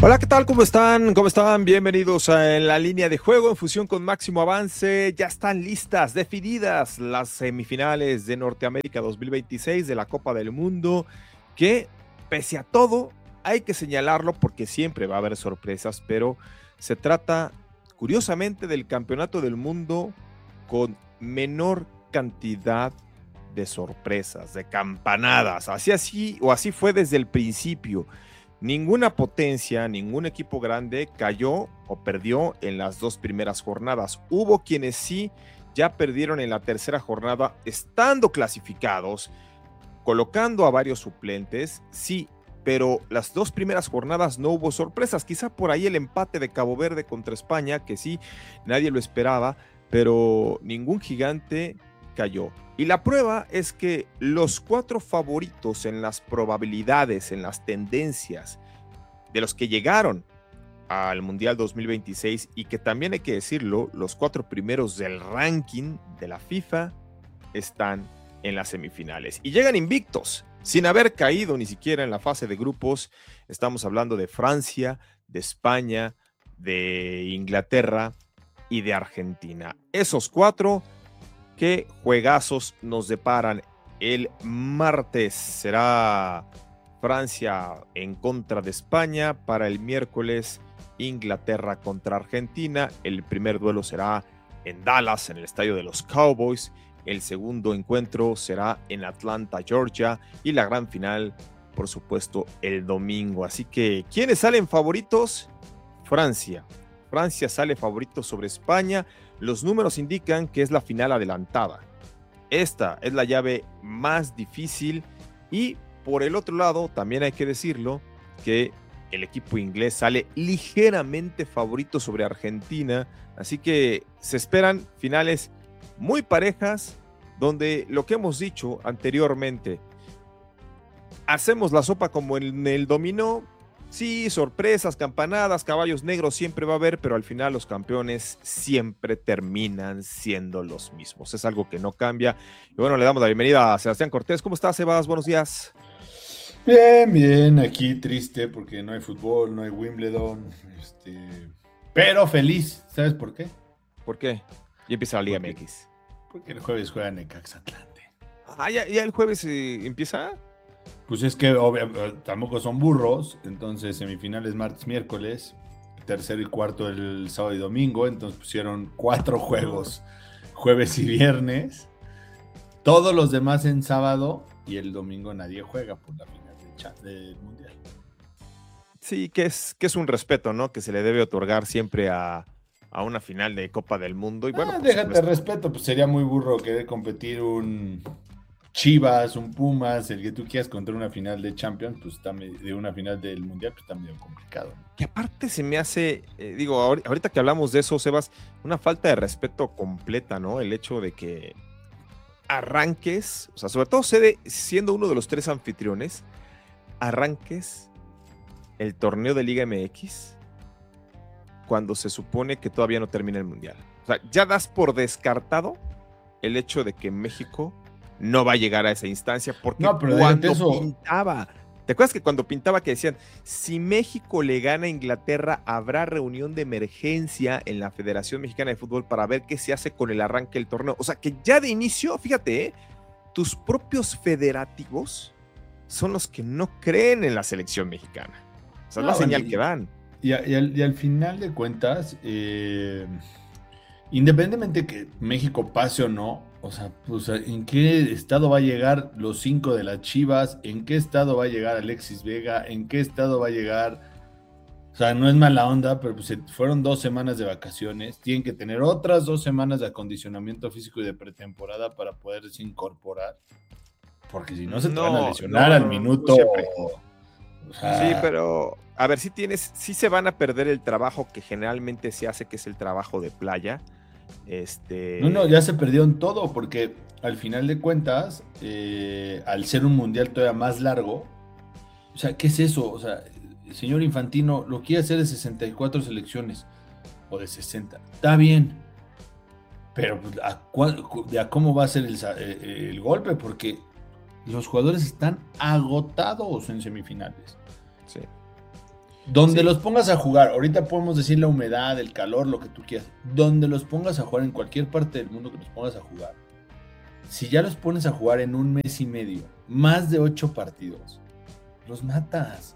Hola, ¿qué tal? ¿Cómo están? ¿Cómo están? Bienvenidos a La Línea de Juego en fusión con Máximo Avance. Ya están listas, definidas las semifinales de Norteamérica dos mil veintiséis de la Copa del Mundo, que pese a todo hay que señalarlo porque siempre va a haber sorpresas, pero se trata curiosamente del campeonato del mundo con menor cantidad de sorpresas, de campanadas. Así así o así fue desde el principio. Ninguna potencia, ningún equipo grande cayó o perdió en las dos primeras jornadas. Hubo quienes sí ya perdieron en la tercera jornada, estando clasificados, colocando a varios suplentes, sí, pero las dos primeras jornadas no hubo sorpresas. Quizá por ahí el empate de Cabo Verde contra España, que sí, nadie lo esperaba, pero ningún gigante cayó. Y la prueba es que los cuatro favoritos en las probabilidades, en las tendencias de los que llegaron al Mundial dos mil veintiséis, y que también hay que decirlo, los cuatro primeros del ranking de la FIFA están en las semifinales y llegan invictos, sin haber caído ni siquiera en la fase de grupos. Estamos hablando de Francia, de España, de Inglaterra y de Argentina. Esos cuatro, qué juegazos nos deparan. El martes será Francia en contra de España. Para el miércoles, Inglaterra contra Argentina. El primer duelo será en Dallas, en el estadio de los Cowboys. El segundo encuentro será en Atlanta, Georgia. Y la gran final, por supuesto, el domingo. Así que, ¿quiénes salen favoritos? Francia. Francia sale favorito sobre España. Los números indican que es la final adelantada. Esta es la llave más difícil. Y por el otro lado, también hay que decirlo, que el equipo inglés sale ligeramente favorito sobre Argentina. Así que se esperan finales muy parejas, donde lo que hemos dicho anteriormente, hacemos la sopa como en el dominó. Sí, sorpresas, campanadas, caballos negros siempre va a haber, pero al final los campeones siempre terminan siendo los mismos. Es algo que no cambia. Y bueno, le damos la bienvenida a Sebastián Cortés. ¿Cómo estás, Sebas? Buenos días. Bien, bien. Aquí triste porque no hay fútbol, no hay Wimbledon. Este... Pero feliz. ¿Sabes por qué? ¿Por qué? Y empieza la Liga porque, M X. Porque el jueves juega Necaxa Atlante. Ah, ¿ya, ya el jueves eh, empieza? Pues es que obvio, tampoco son burros, entonces semifinales martes, miércoles, tercero y cuarto el sábado y domingo, entonces pusieron cuatro juegos, jueves y viernes, todos los demás en sábado, y el domingo nadie juega por la final del, del Mundial. Sí, que es, que es un respeto, ¿no? Que se le debe otorgar siempre a, a una final de Copa del Mundo. Y bueno, ah, pues, déjate respeto, pues sería muy burro querer competir un Chivas, un Pumas, el que tú quieras contra una final de Champions, pues está medio, de una final del Mundial, pues está medio complicado, ¿no? Que aparte se me hace, eh, digo, ahorita que hablamos de eso, Sebas, una falta de respeto completa, ¿no? El hecho de que arranques, o sea, sobre todo sede, siendo uno de los tres anfitriones, arranques el torneo de Liga M X cuando se supone que todavía no termina el Mundial. O sea, ya das por descartado el hecho de que México no va a llegar a esa instancia, porque no, pero cuando eso... pintaba, ¿te acuerdas que cuando pintaba que decían, si México le gana a Inglaterra, habrá reunión de emergencia en la Federación Mexicana de Fútbol para ver qué se hace con el arranque del torneo? O sea, que ya de inicio, fíjate, ¿eh? Tus propios federativos son los que no creen en la selección mexicana. O sea, no, es la señal y, que dan. Y, a, y, al, y al final de cuentas, eh, independientemente que México pase o no, o sea, pues, ¿en qué estado va a llegar los cinco de las Chivas? ¿En qué estado va a llegar Alexis Vega? ¿En qué estado va a llegar? O sea, no es mala onda, pero pues fueron dos semanas de vacaciones. Tienen que tener otras dos semanas de acondicionamiento físico y de pretemporada para poderse incorporar. Porque si no, se te no, van a lesionar no, al minuto. O sea... Sí, pero a ver, si tienes, sí se van a perder el trabajo que generalmente se hace, que es el trabajo de playa. Este... No, no, ya se perdieron todo, porque al final de cuentas, eh, al ser un mundial todavía más largo, o sea, ¿qué es eso? O sea, el señor Infantino lo quiere hacer de sesenta y cuatro selecciones, o de sesenta, está bien, pero pues, ¿a, ¿a cómo va a ser el, el, el golpe? Porque los jugadores están agotados en semifinales. Sí. Donde Sí. los pongas a jugar, ahorita podemos decir la humedad, el calor, lo que tú quieras. Donde los pongas a jugar en cualquier parte del mundo que los pongas a jugar. Si ya los pones a jugar en un mes y medio, más de ocho partidos, los matas.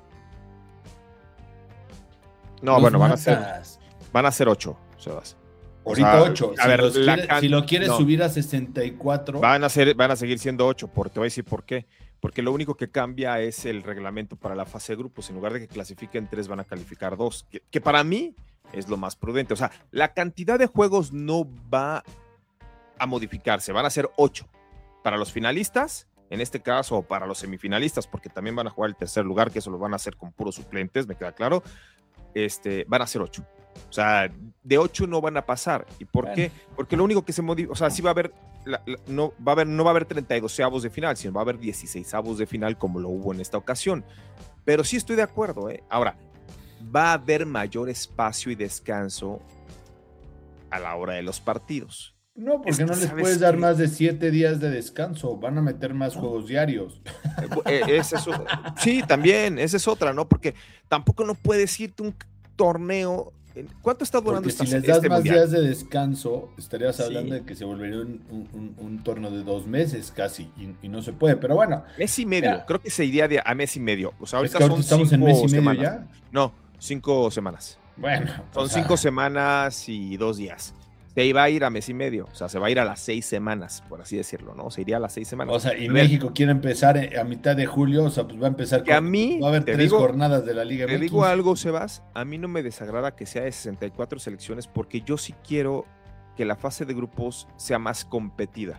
No, Los bueno, van a ser, matas. van a ser ocho, Sebas. O Ahorita sea, ocho. A Si, ver, los la quiere- can- si lo quieres no. subir a sesenta y cuatro, Van a, ser, van a seguir siendo ocho, porque te voy a decir por qué. Porque lo único que cambia es el reglamento para la fase de grupos. En lugar de que clasifiquen tres, van a calificar dos. Que, que para mí es lo más prudente. O sea, la cantidad de juegos no va a modificarse. Van a ser ocho. Para los finalistas, en este caso, o para los semifinalistas, porque también van a jugar el tercer lugar, que eso lo van a hacer con puros suplentes, me queda claro. Este, van a ser ocho. O sea, de ocho no van a pasar. ¿Y por Bueno. qué? Porque lo único que se modifica, o sea, sí va a haber, la- la- no, va a haber, no va a haber treinta y dos avos de final, sino va a haber dieciséis avos de final como lo hubo en esta ocasión. Pero sí estoy de acuerdo, ¿eh? Ahora, va a haber mayor espacio y descanso a la hora de los partidos. no, porque Es que, no les ¿sabes puedes dar qué? más de siete días de descanso. Van a meter más juegos diarios. Eh, esa es o- sí, también, esa es otra, ¿no? Porque tampoco no puedes irte un torneo. ¿Cuánto está durando Porque esta, si les das este más mundial? días de descanso, estarías Sí. hablando de que se volvería un, un- un- un torneo de dos meses casi, y, y no se puede. Pero bueno, Mes y medio, Ya. creo que se iría de- a mes y medio. O sea, Es ahorita que ahorita son estamos en cinco mes y medio semanas. ya. No, cinco semanas. bueno, Son o sea, cinco semanas y dos días. Se iba a ir a mes y medio, o sea, se va a ir a las seis semanas, por así decirlo, ¿no? Se iría a las seis semanas. o sea, y A ver, México quiere empezar a mitad de julio, o sea, pues va a empezar Que a mí, va a haber te tres digo- jornadas de la Liga Te M X. digo algo, Sebas, a mí no me desagrada que sea de sesenta y cuatro selecciones porque yo sí quiero que la fase de grupos sea más competida.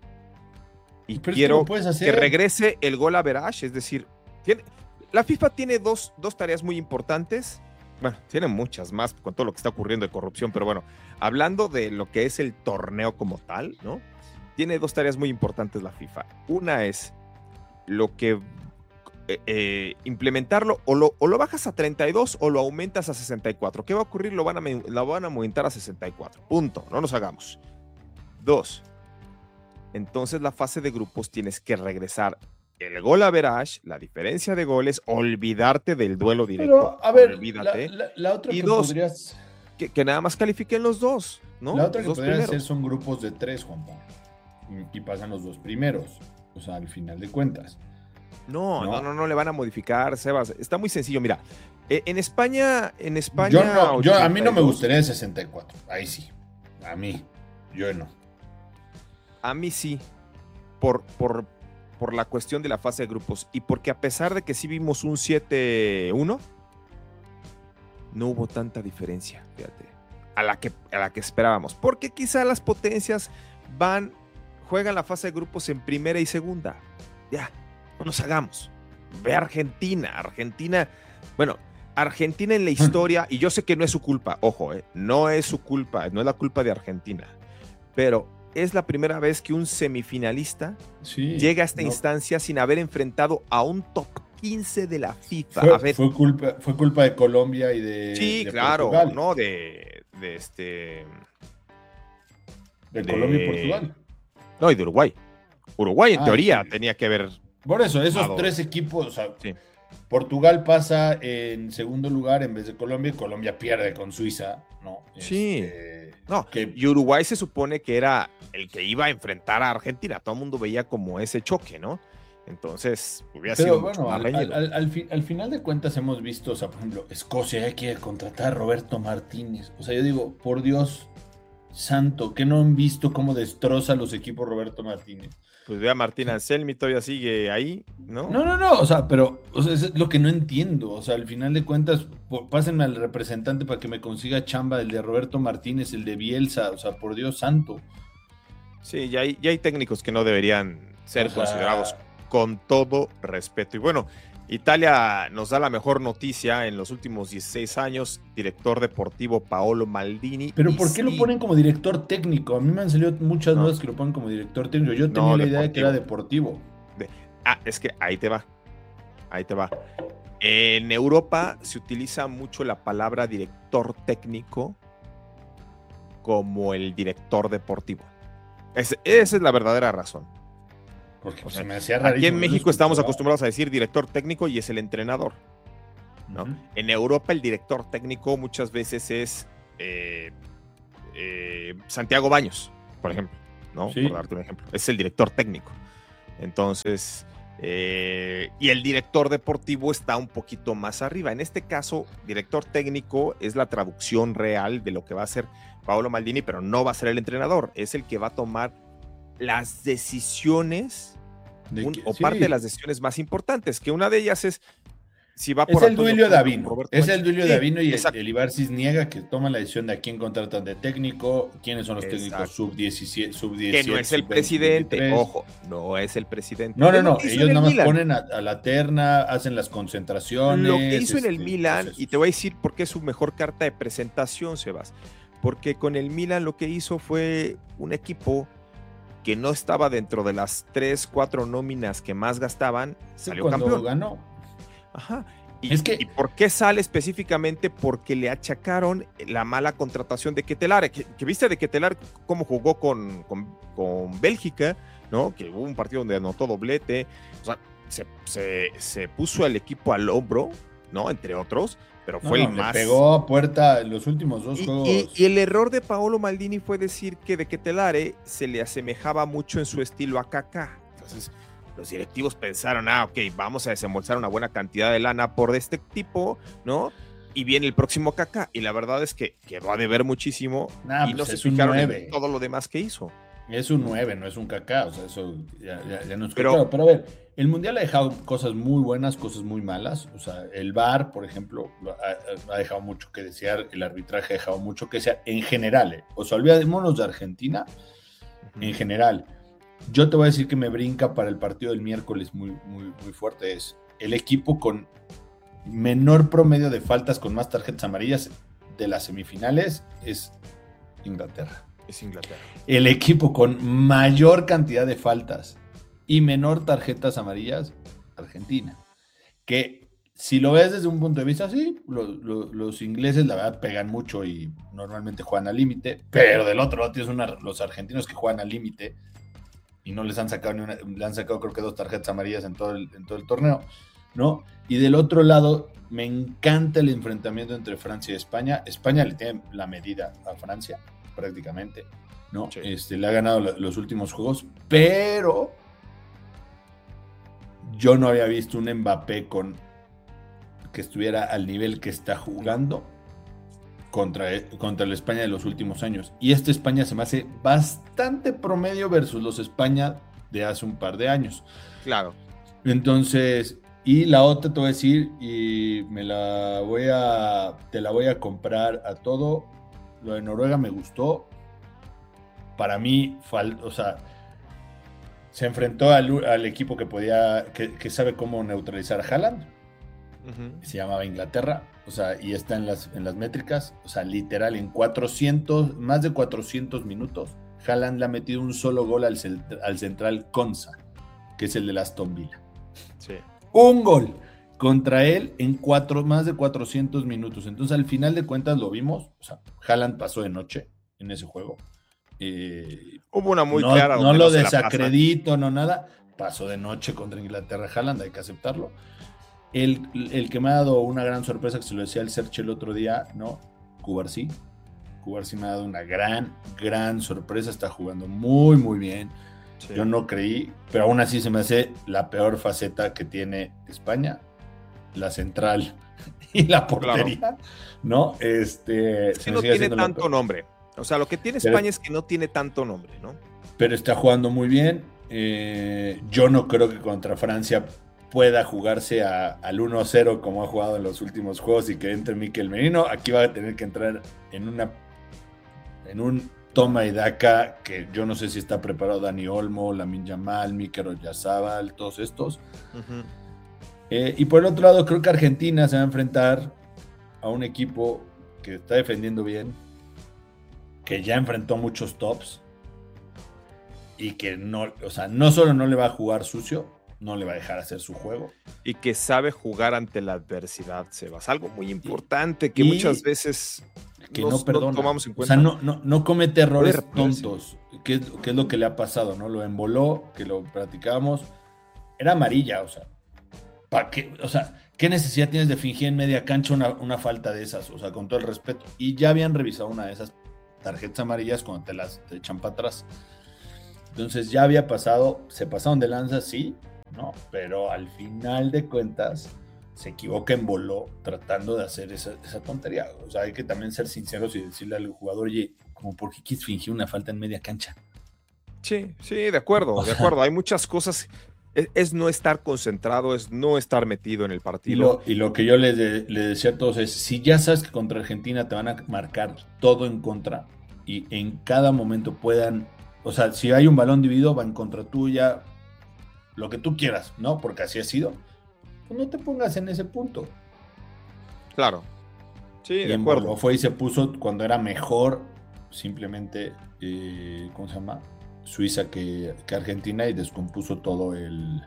Y Pero es que quiero lo puedes que hacer. regrese el gol average, es decir, tiene, la FIFA tiene dos, dos tareas muy importantes. Bueno, tiene muchas más con todo lo que está ocurriendo de corrupción, pero bueno, hablando de lo que es el torneo como tal, ¿no? Tiene dos tareas muy importantes la FIFA. Una es lo que eh, eh, implementarlo o lo, o lo bajas a treinta y dos o lo aumentas a sesenta y cuatro. ¿Qué va a ocurrir? Lo van a, me- lo van a aumentar a sesenta y cuatro. Punto. No nos hagamos. Dos. Entonces la fase de grupos tienes que regresar el gol average, la diferencia de goles, olvidarte del duelo directo. Pero, a ver, la, olvídate. la- la otra Y que dos, podrías... Que, que nada más califiquen los dos, ¿no? La otra Los que dos podrías hacer primeros. son grupos de tres, Juan Pablo. Y, y pasan los dos primeros. O sea, al final de cuentas. No, No. no, no, no le van a modificar, Sebas. Está muy sencillo. Mira, eh, en España, en España. Yo no, yo, a mí no me ochenta y dos, gustaría el sesenta y cuatro. Ahí sí. A mí. Yo no. A mí sí, por, por, por la cuestión de la fase de grupos y porque a pesar de que sí vimos un siete uno, no hubo tanta diferencia, fíjate, a la que, a la que esperábamos. Porque quizá las potencias van, juegan la fase de grupos en primera y segunda. Ya, no nos hagamos. Ve a Argentina, Argentina, bueno, Argentina en la historia, y yo sé que no es su culpa, ojo, eh, no es su culpa, no es la culpa de Argentina, pero es la primera vez que un semifinalista Sí, llega a esta no. instancia sin haber enfrentado a un top quince de la FIFA. Fue, a ver, fue culpa, fue culpa de Colombia y de. sí, de claro, Portugal. no de, de este. De Colombia y Portugal. No, y de Uruguay. Uruguay, en Ah, teoría, sí. tenía que haber. Por eso, esos Dado. tres equipos, o sea, Sí. Portugal pasa en segundo lugar en vez de Colombia y Colombia pierde con Suiza, ¿no? Sí. Este, No, que- y Uruguay se supone que era el que iba a enfrentar a Argentina. Todo el mundo veía como ese choque, ¿no? Entonces, hubiera Pero sido mucho bueno, más al, reñido. al- al fi- al final de cuentas hemos visto, o sea, por ejemplo, Escocia ya quiere contratar a Roberto Martínez. O sea, yo digo, por Dios santo, que no han visto cómo destroza a los equipos Roberto Martínez. Pues ve a Martín Anselmi, todavía sigue ahí, ¿no? No, no, no, o sea, pero o sea, es lo que no entiendo. O sea, al final de cuentas, po- pásenme al representante para que me consiga chamba, el de Roberto Martínez, el de Bielsa, o sea, por Dios santo. Sí, ya hay, ya hay técnicos que no deberían ser O sea- considerados con todo respeto. Y bueno, Italia nos da la mejor noticia en los últimos dieciséis años, director deportivo Paolo Maldini. Pero Y ¿por qué lo sí, ponen como director técnico? A mí me han salido muchas No. dudas que lo ponen como director técnico. Yo tenía No, la idea de que era deportivo. deportivo. de- ah, es que ahí te va. Ahí te va. En Europa se utiliza mucho la palabra director técnico como el director deportivo. Es- esa es la verdadera razón. Porque O se sea, me hacía aquí rarísimo. en yo lo México estamos escuchaba. acostumbrados a decir director técnico y es el entrenador. ¿no? Ujú. En Europa el director técnico muchas veces es eh, eh, Santiago Baños, por ejemplo, ¿no? Sí. Por darte un ejemplo. Es el director técnico. Entonces, eh, y el director deportivo está un poquito más arriba. En este caso, director técnico es la traducción real de lo que va a hacer Paolo Maldini, pero no va a ser el entrenador, es el que va a tomar las decisiones De un- que- o sí. parte de las decisiones más importantes, que una de ellas es si va Es por el Antonio duilio de Conte o Avino. Roberto Es Mancini. el duilio de Sí, Avino y el, exacto. el Ibarcis niega que toma la decisión de a quién contratan de técnico, quiénes son los Exacto. técnicos sub diecisiete, sub Que diecisiete, no es el sub veinte, presidente, veintitrés. ojo, no es el presidente. No, no, Es lo no, que hizo ellos en el nada más Milan. ponen a, a la terna, hacen las concentraciones. Lo que hizo en el este, Milan, pues, y te voy a decir por qué es su mejor carta de presentación, Sebas, porque con el Milan lo que hizo fue un equipo que no estaba dentro de las tres, cuatro nóminas que más gastaban, salió cuando campeón. ganó. Ajá. Y, Es que- ¿Y por qué sale específicamente? Porque le achacaron la mala contratación de Ketelar, que, que viste de Ketelar cómo jugó con, con, con Bélgica, ¿no? Que hubo un partido donde anotó doblete, o sea, se, se, se puso al equipo al hombro, ¿no? Entre otros, pero No, fue no, el le más... pegó a puerta en los últimos dos Y, juegos. y- y el error de Paolo Maldini fue decir que de Ketelare se le asemejaba mucho en su estilo a Kaká. Entonces, los directivos pensaron, ah, ok, vamos a desembolsar una buena cantidad de lana por este tipo, ¿no? Y viene el próximo Kaká. Y la verdad es que quedó a deber muchísimo Nah, y no pues se es un fijaron nueve. en todo lo demás que hizo. Es un nueve, no es un Kaká, o sea, eso ya, ya, ya no es Pero- claro. Pero a ver, el Mundial ha dejado cosas muy buenas, cosas muy malas. O sea, el V A R, por ejemplo, ha, ha dejado mucho que desear, el arbitraje ha dejado mucho que desear, en general. ¿eh? O sea, olvidémonos de Argentina, en general. Yo te voy a decir que me brinca para el partido del miércoles muy, muy, muy fuerte. Es el equipo con menor promedio de faltas, con más tarjetas amarillas de las semifinales, es Inglaterra. Es Inglaterra. El equipo con mayor cantidad de faltas y menor tarjetas amarillas, Argentina. Que si lo ves desde un punto de vista, sí, lo- lo- los ingleses la verdad pegan mucho y normalmente juegan al límite, pero del otro lado tienes una, los argentinos que juegan al límite y no les han sacado ni una, le han sacado creo que dos tarjetas amarillas en todo el, en todo el torneo, ¿no? Y del otro lado, me encanta el enfrentamiento entre Francia y España. España le tiene la medida a Francia, prácticamente, ¿no? Sí. Este, le ha ganado la- los últimos juegos, pero yo no había visto un Mbappé con que estuviera al nivel que está jugando contra, contra la España de los últimos años. Y esta España se me hace bastante promedio versus los España de hace un par de años. Claro. Entonces, y la otra te voy a decir, y me la voy a, te la voy a comprar a todo. Lo de Noruega me gustó. Para mí, fal, o sea, se enfrentó al, al equipo que podía, que, que sabe cómo neutralizar a Haaland. Ujú. Se llamaba Inglaterra, o sea, y está en las, en las métricas, o sea, literal, en cuatrocientos, más de cuatrocientos minutos, Haaland le ha metido un solo gol al, cent- al central Konsa, que es el de Aston Villa. Sí. Un gol contra él en cuatro, más de cuatrocientos minutos. Entonces, al final de cuentas lo vimos, o sea, Haaland pasó de noche en ese juego. Eh, Hubo una muy no, clara. no donde lo se la pasa. desacredito, no nada. Pasó de noche contra Inglaterra Haaland, hay que aceptarlo. El, el que me ha dado una gran sorpresa, que se lo decía el Serche el otro día, ¿no? Cubarsí. Cubarsí me ha dado una gran, gran sorpresa. Está jugando muy, muy bien. Sí. Yo no creí, pero aún así se me hace la peor faceta que tiene España, la central y la portería, ¿no? Este, Es se que me no sigue tiene haciendo la tanto peor. nombre. O sea, lo que tiene Pero- España es que no tiene tanto nombre, ¿no? Pero está jugando muy bien. Eh, yo no creo que contra Francia pueda jugarse a- al uno a cero como ha jugado en los últimos juegos y que entre Mikel Merino. Aquí va a tener que entrar en una en un toma y daca que yo no sé si está preparado Dani Olmo, Lamine Yamal, Mikel Oyarzabal, todos estos. Ujú. Eh, y por el otro lado, creo que Argentina se va a enfrentar a un equipo que está defendiendo bien, que ya enfrentó muchos tops y que no, o sea, no solo no le va a jugar sucio, no le va a dejar hacer su juego. Y que sabe jugar ante la adversidad, Sebas. Algo muy importante que Y- muchas veces Que no, no no perdona. tomamos en O cuenta. sea, no, no, no comete errores Poder, poder, sí. tontos, que es, que es lo que le ha pasado, ¿no? Lo emboló, que lo platicábamos. Era amarilla, o sea, ¿para qué? O sea, ¿qué necesidad tienes de fingir en media cancha una, una falta de esas? O sea, con todo el respeto. Y ya habían revisado una de esas tarjetas amarillas cuando te las te echan para atrás. Entonces ya había pasado, se pasaron de lanza, sí, ¿no? Pero al final de cuentas se equivoca en voló tratando de hacer esa, esa tontería. O sea, hay que también ser sinceros y decirle al jugador, oye, como por qué quieres fingir una falta en media cancha. Sí, sí, de acuerdo, O de sea, acuerdo. Hay muchas cosas. Es, es no estar concentrado, es no estar metido en el Y partido. lo, y lo que yo les, de, les decía a todos es, si ya sabes que contra Argentina te van a marcar todo en contra y en cada momento puedan, o sea, si hay un balón dividido, va en contra tuya, lo que tú quieras, ¿no? Porque así ha sido. Pues no te pongas en ese punto. Claro. Sí, Y de en acuerdo. Borgo fue y se puso cuando era mejor, simplemente, eh, ¿cómo se llama? Suiza que, que Argentina y descompuso todo el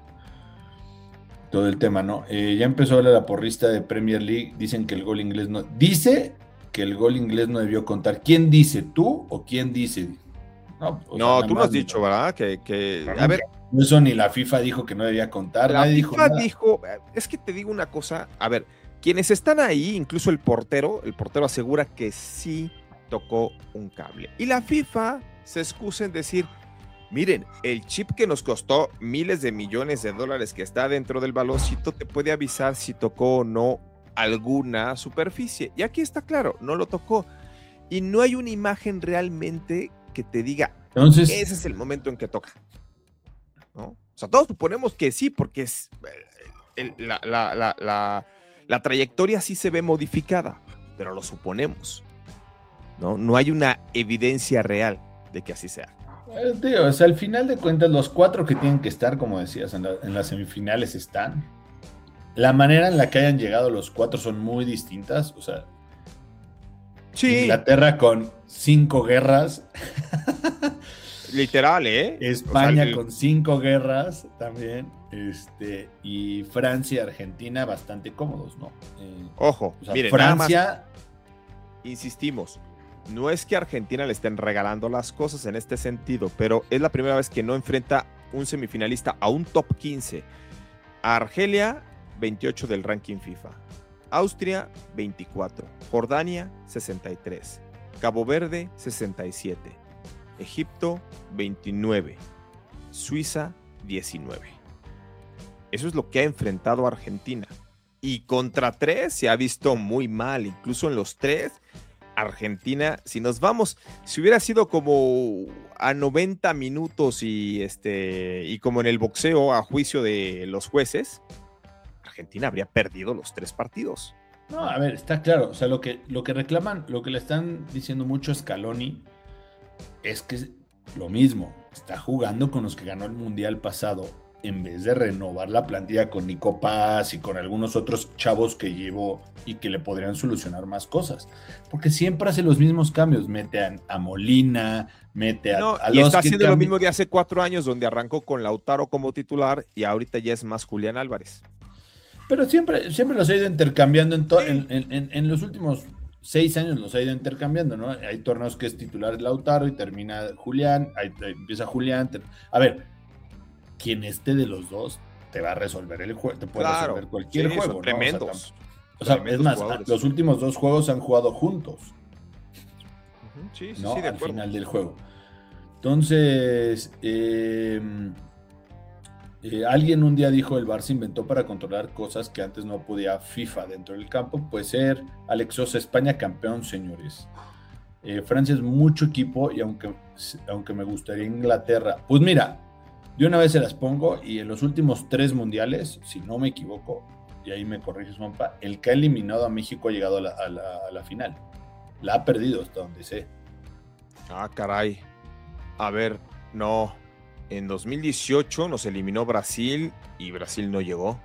todo el tema, ¿no? Eh, ya empezó la porrista de Premier League, dicen que el gol inglés no, dice que el gol inglés no debió contar. ¿Quién dice? ¿Tú o quién dice? No, o No, sea, tú no nada has más, dicho, ¿verdad? Que, que a ver, eso ni la FIFA dijo que no debía contar. la Nadie dijo FIFA nada. dijo, es que te digo una cosa, a ver, quienes están ahí, incluso el portero, el portero asegura que sí tocó un cable. Y la FIFA se excusa en decir, miren, el chip que nos costó miles de millones de dólares que está dentro del baloncito te puede avisar si tocó o no alguna superficie. Y aquí está claro, no lo tocó. Y no hay una imagen realmente que te diga, Entonces, ese es el momento en que toca, ¿no? O sea, todos suponemos que sí, porque es, el, la, la, la, la, la trayectoria sí se ve modificada, pero lo suponemos, ¿no? No hay una evidencia real de que así sea. Eh, tío, o sea, al final de cuentas, los cuatro que tienen que estar, como decías, en, la, en las semifinales están. La manera en la que hayan llegado los cuatro son muy distintas. O sea, sí. Inglaterra con cinco guerras. Literal, ¿eh? España o sea, el... con cinco guerras también. Este, y Francia y Argentina bastante cómodos, ¿no? Eh, Ojo, o sea, miren, Francia. nada más, insistimos. No es que a Argentina le estén regalando las cosas en este sentido, pero es la primera vez que no enfrenta un semifinalista a un top quince. A Argelia, veintiocho del ranking FIFA. Austria, veinticuatro. Jordania, sesenta y tres. Cabo Verde, sesenta y siete. Egipto, veintinueve. Suiza, diecinueve. Eso es lo que ha enfrentado a Argentina. Y contra tres se ha visto muy mal. Incluso en los tres... Argentina, si nos vamos, si hubiera sido como a noventa minutos y este y como en el boxeo a juicio de los jueces, Argentina habría perdido los tres partidos. No, a ver, está claro, o sea, lo que, lo que reclaman, lo que le están diciendo mucho a Scaloni es que es lo mismo, está jugando con los que ganó el Mundial pasado, en vez de renovar la plantilla con Nico Paz y con algunos otros chavos que llevó y que le podrían solucionar más cosas. Porque siempre hace los mismos cambios. Mete a, a Molina, mete a, no, a y los está que haciendo cambi- lo mismo de hace cuatro años, donde arrancó con Lautaro como titular y ahorita ya es más Julián Álvarez. Pero siempre, siempre los ha ido intercambiando en, to- en, en, en, en los últimos seis años los ha ido intercambiando, ¿no? Hay torneos que es titular Lautaro y termina Julián, ahí empieza Julián. Ter- a ver, quien esté de los dos te va a resolver el juego, te puede Claro, resolver cualquier sí, juego, son ¿no? tremendos. O sea, tam- o sea, tremendos es más, jugadores. los últimos dos juegos han jugado juntos, Ujú, sí, sí, ¿no? sí, de Al acuerdo. final del juego. Entonces, eh, eh, alguien un día dijo, el V A R se inventó para controlar cosas que antes no podía FIFA dentro del campo. Puede ser Alex Sosa, España campeón, señores. Eh, Francia es mucho equipo y aunque, aunque me gustaría Inglaterra, pues mira, de una vez se las pongo y en los últimos tres mundiales, si no me equivoco, y ahí me corriges, Juanpa, el que ha eliminado a México ha llegado a la, a la, a la final. La ha perdido hasta donde sé. Ah, caray. A ver, no. En dos mil dieciocho nos eliminó Brasil y Brasil no llegó.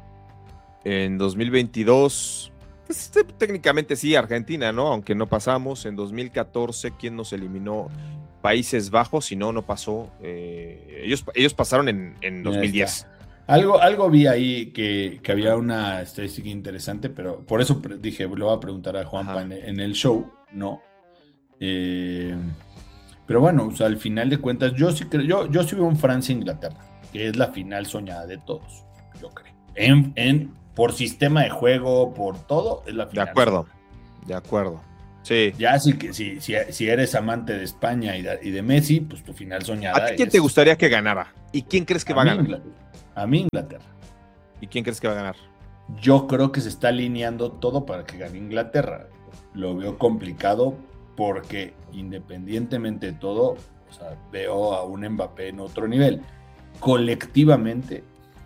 En dos mil veintidós, pues, técnicamente sí, Argentina, ¿no? Aunque no pasamos. En dos mil catorce, ¿quién nos eliminó? Países Bajos, y no, no pasó. Eh, ellos, ellos pasaron en, en dos mil diez. Algo, algo vi ahí que, que había una estadística interesante, pero por eso pre- dije, lo voy a preguntar a Juanpa en, en el show, ¿no? Eh, pero bueno, o sea, al final de cuentas, yo sí creo, yo, yo sí veo un Francia-Inglaterra, que es la final soñada de todos, yo creo. En, en, por sistema de juego, por todo, es la final. De acuerdo, de acuerdo. Sí. Ya si, si, si, si eres amante de España y de, y de Messi, pues tu final soñada. ¿A ti quién es... te gustaría que ganara? ¿Y quién crees que a va a ganar? Inglaterra. A mí Inglaterra. ¿Y quién crees que va a ganar? Yo creo que se está alineando todo para que gane Inglaterra. Lo veo complicado porque independientemente de todo, o sea, veo a un Mbappé en otro nivel. Colectivamente,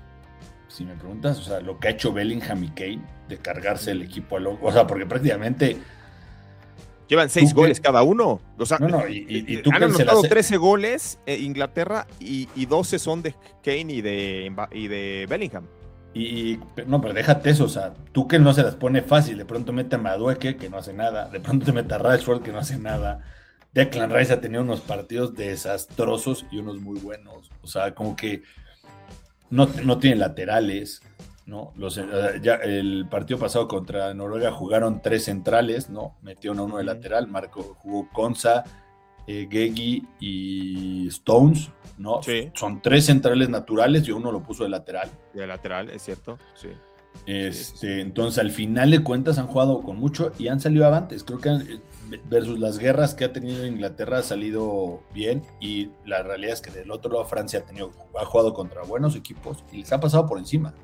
si me preguntas, o sea, lo que ha hecho Bellingham y Kane de cargarse el equipo a loco, o sea, porque prácticamente llevan seis goles que... cada uno. O sea, no, no, y, y, y tú han anotado trece goles eh, Inglaterra y, y doce son de Kane y de, y de Bellingham. Y, no, pero déjate eso, o sea, tú que no se las pone fácil, de pronto mete a Madueke, que no hace nada, de pronto te mete a Rashford, que no hace nada. Declan Rice ha tenido unos partidos desastrosos y unos muy buenos, o sea, como que no, no tiene laterales, ¿no? Los, ya el partido pasado contra Noruega jugaron tres centrales, ¿no? Metió a uno de lateral, Marco jugó Konsa, eh, Gegi y Stones, ¿no? Sí. Son tres centrales naturales y uno lo puso de lateral. De lateral, es cierto, sí. Este, sí, sí. Entonces, al final de cuentas han jugado con mucho y han salido avantes. Creo que han, versus las guerras que ha tenido Inglaterra ha salido bien y la realidad es que del otro lado Francia ha, tenido, ha jugado contra buenos equipos y les ha pasado por encima.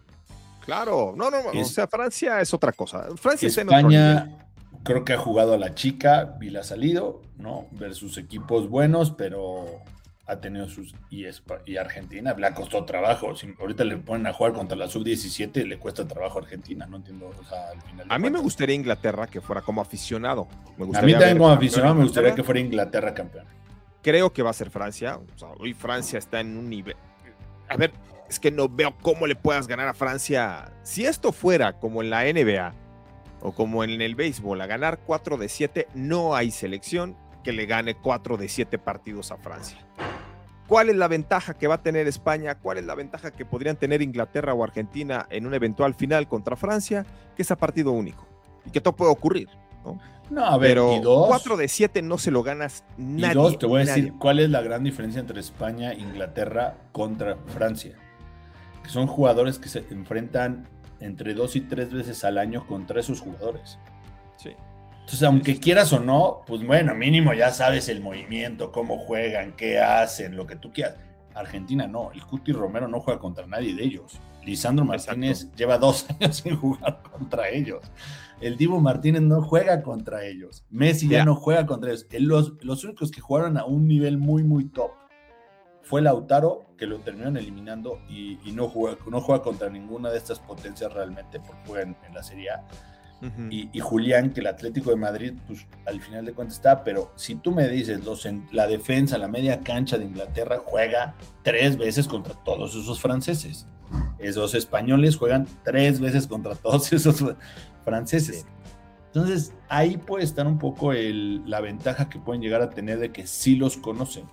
Claro, no, no, es, o sea, Francia es otra cosa. Francia España está en otro creo que ha jugado a la chica y la ha salido, ¿no? Versus equipos buenos, pero ha tenido sus... Y, y Argentina le ha costado trabajo. Si ahorita le ponen a jugar contra la sub diecisiete, le cuesta trabajo a Argentina, no entiendo. O sea, al final a mí me gustaría Inglaterra que fuera como aficionado. Me a mí también como aficionado me gustaría que fuera Inglaterra campeón. Creo que va a ser Francia. O sea, hoy Francia está en un nivel... A ver, es que no veo cómo le puedas ganar a Francia. Si esto fuera como en la N B A o como en el béisbol, a ganar cuatro de siete, no hay selección que le gane cuatro de siete partidos a Francia. ¿Cuál es la ventaja que va a tener España? ¿Cuál es la ventaja que podrían tener Inglaterra o Argentina en un eventual final contra Francia? Que es a partido único y que todo puede ocurrir, ¿no? No, a ver, pero y dos, cuatro de siete no se lo ganas nadie. Y dos, te voy a nadie. decir cuál es la gran diferencia entre España e Inglaterra contra Francia. Que son jugadores que se enfrentan entre dos y tres veces al año contra esos jugadores. Sí. Entonces, aunque quieras o no, pues bueno, mínimo ya sabes el movimiento, cómo juegan, qué hacen, lo que tú quieras. Argentina no, el Cuti Romero no juega contra nadie de ellos. Lisandro Martínez Exacto. lleva dos años sin jugar contra ellos. El Dibu Martínez no juega contra ellos. Messi ya, ya no juega contra ellos. Los, los únicos que jugaron a un nivel muy, muy top fue Lautaro, que lo terminaron eliminando y, y no, juega, no juega contra ninguna de estas potencias realmente, porque juega en, en la Serie A. Uh-huh. Y, y Julián, que el Atlético de Madrid, pues al final de cuentas está, pero si tú me dices, los, la defensa, la media cancha de Inglaterra juega tres veces contra todos esos franceses. Esos españoles juegan tres veces contra todos esos franceses. Sí. Entonces, ahí puede estar un poco el, la ventaja que pueden llegar a tener de que sí los conocen.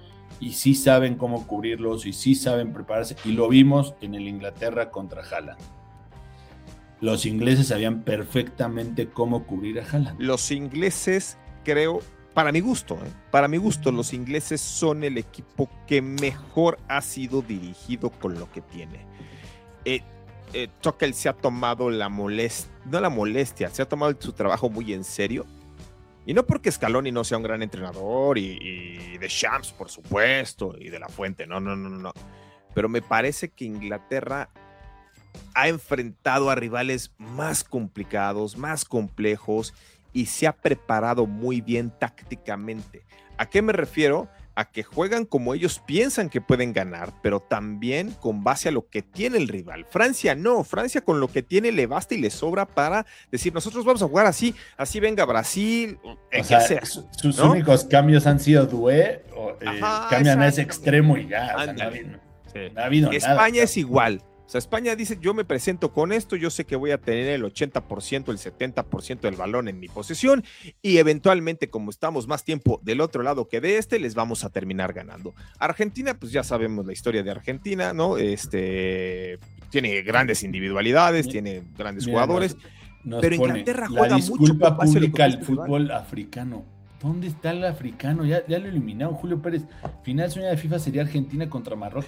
Y sí saben cómo cubrirlos, y sí saben prepararse, y lo vimos en el Inglaterra contra Haaland. Los ingleses sabían perfectamente cómo cubrir a Haaland. Los ingleses, creo, para mi gusto, ¿eh? para mi gusto, los ingleses son el equipo que mejor ha sido dirigido con lo que tiene. Eh, eh, Tuchel se ha tomado la molestia, no la molestia, se ha tomado su trabajo muy en serio. Y no porque Scaloni no sea un gran entrenador y, y de Shams, por supuesto, y de La Fuente, no, no, no, no. Pero me parece que Inglaterra ha enfrentado a rivales más complicados, más complejos y se ha preparado muy bien tácticamente. ¿A qué me refiero? A que juegan como ellos piensan que pueden ganar, pero también con base a lo que tiene el rival. Francia no, Francia con lo que tiene le basta y le sobra para decir, nosotros vamos a jugar así, así venga Brasil, o sea, sea, sus ¿no? únicos cambios han sido Doué, o, eh, Ajá, cambian a ese extremo y ya, o sea, no ha habido, sí. no ha habido España nada. es igual. O sea, España dice, yo me presento con esto, yo sé que voy a tener el ochenta por ciento, el setenta por ciento del balón en mi posesión y eventualmente, como estamos más tiempo del otro lado que de este, les vamos a terminar ganando. Argentina, pues ya sabemos la historia de Argentina, ¿no? Este, tiene grandes individualidades, Mira, tiene grandes Mira, jugadores, nos, nos pero Inglaterra juega mucho. La disculpa pública al fútbol rival. africano. ¿Dónde está el africano? Ya, ya lo eliminaron, Julio Pérez. Final sueña de FIFA sería Argentina contra Marruecos.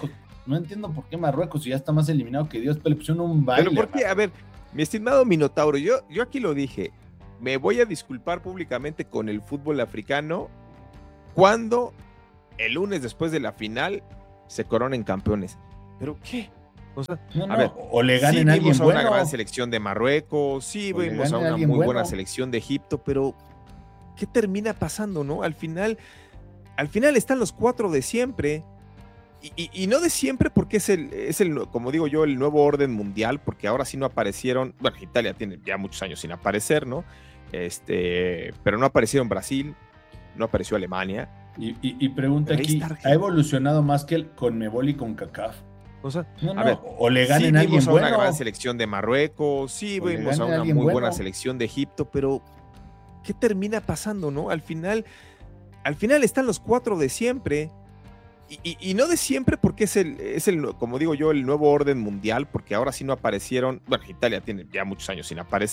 no entiendo por qué Marruecos, si ya está más eliminado que Dios, pero le pusieron un baile. Pero ¿por qué? A ver, mi estimado Minotauro, yo, yo aquí lo dije, me voy a disculpar públicamente con el fútbol africano cuando el lunes después de la final se coronen campeones. ¿Pero qué? O sea, no, no, a ver, o le ganen sí a alguien vimos a una bueno. gran selección de Marruecos, sí O le vimos a ganen a una alguien muy bueno. buena selección de Egipto, pero ¿qué termina pasando, no? Al final, al final están los cuatro de siempre, y, y, y no de siempre porque es el, es el, como digo yo, el nuevo orden mundial, porque ahora sí no aparecieron, bueno, Italia tiene ya muchos años sin aparecer, ¿no? Este, pero no aparecieron Brasil, no apareció Alemania. Y, y, y pregunta Ahí aquí, está ¿ha evolucionado más que el Conmebol y CONCACAF? O sea, No, no, a ver, o le ganen sí a alguien vimos a bueno. una gran selección de Marruecos, sí O le vimos a ganen a una alguien muy buena bueno. selección de Egipto, pero ¿qué termina pasando, no? Al final, al final están los cuatro de siempre, y, y, y no de siempre porque es el, es el, como digo yo, el nuevo orden mundial, porque ahora sí no aparecieron, bueno, Italia tiene ya muchos años sin aparecer.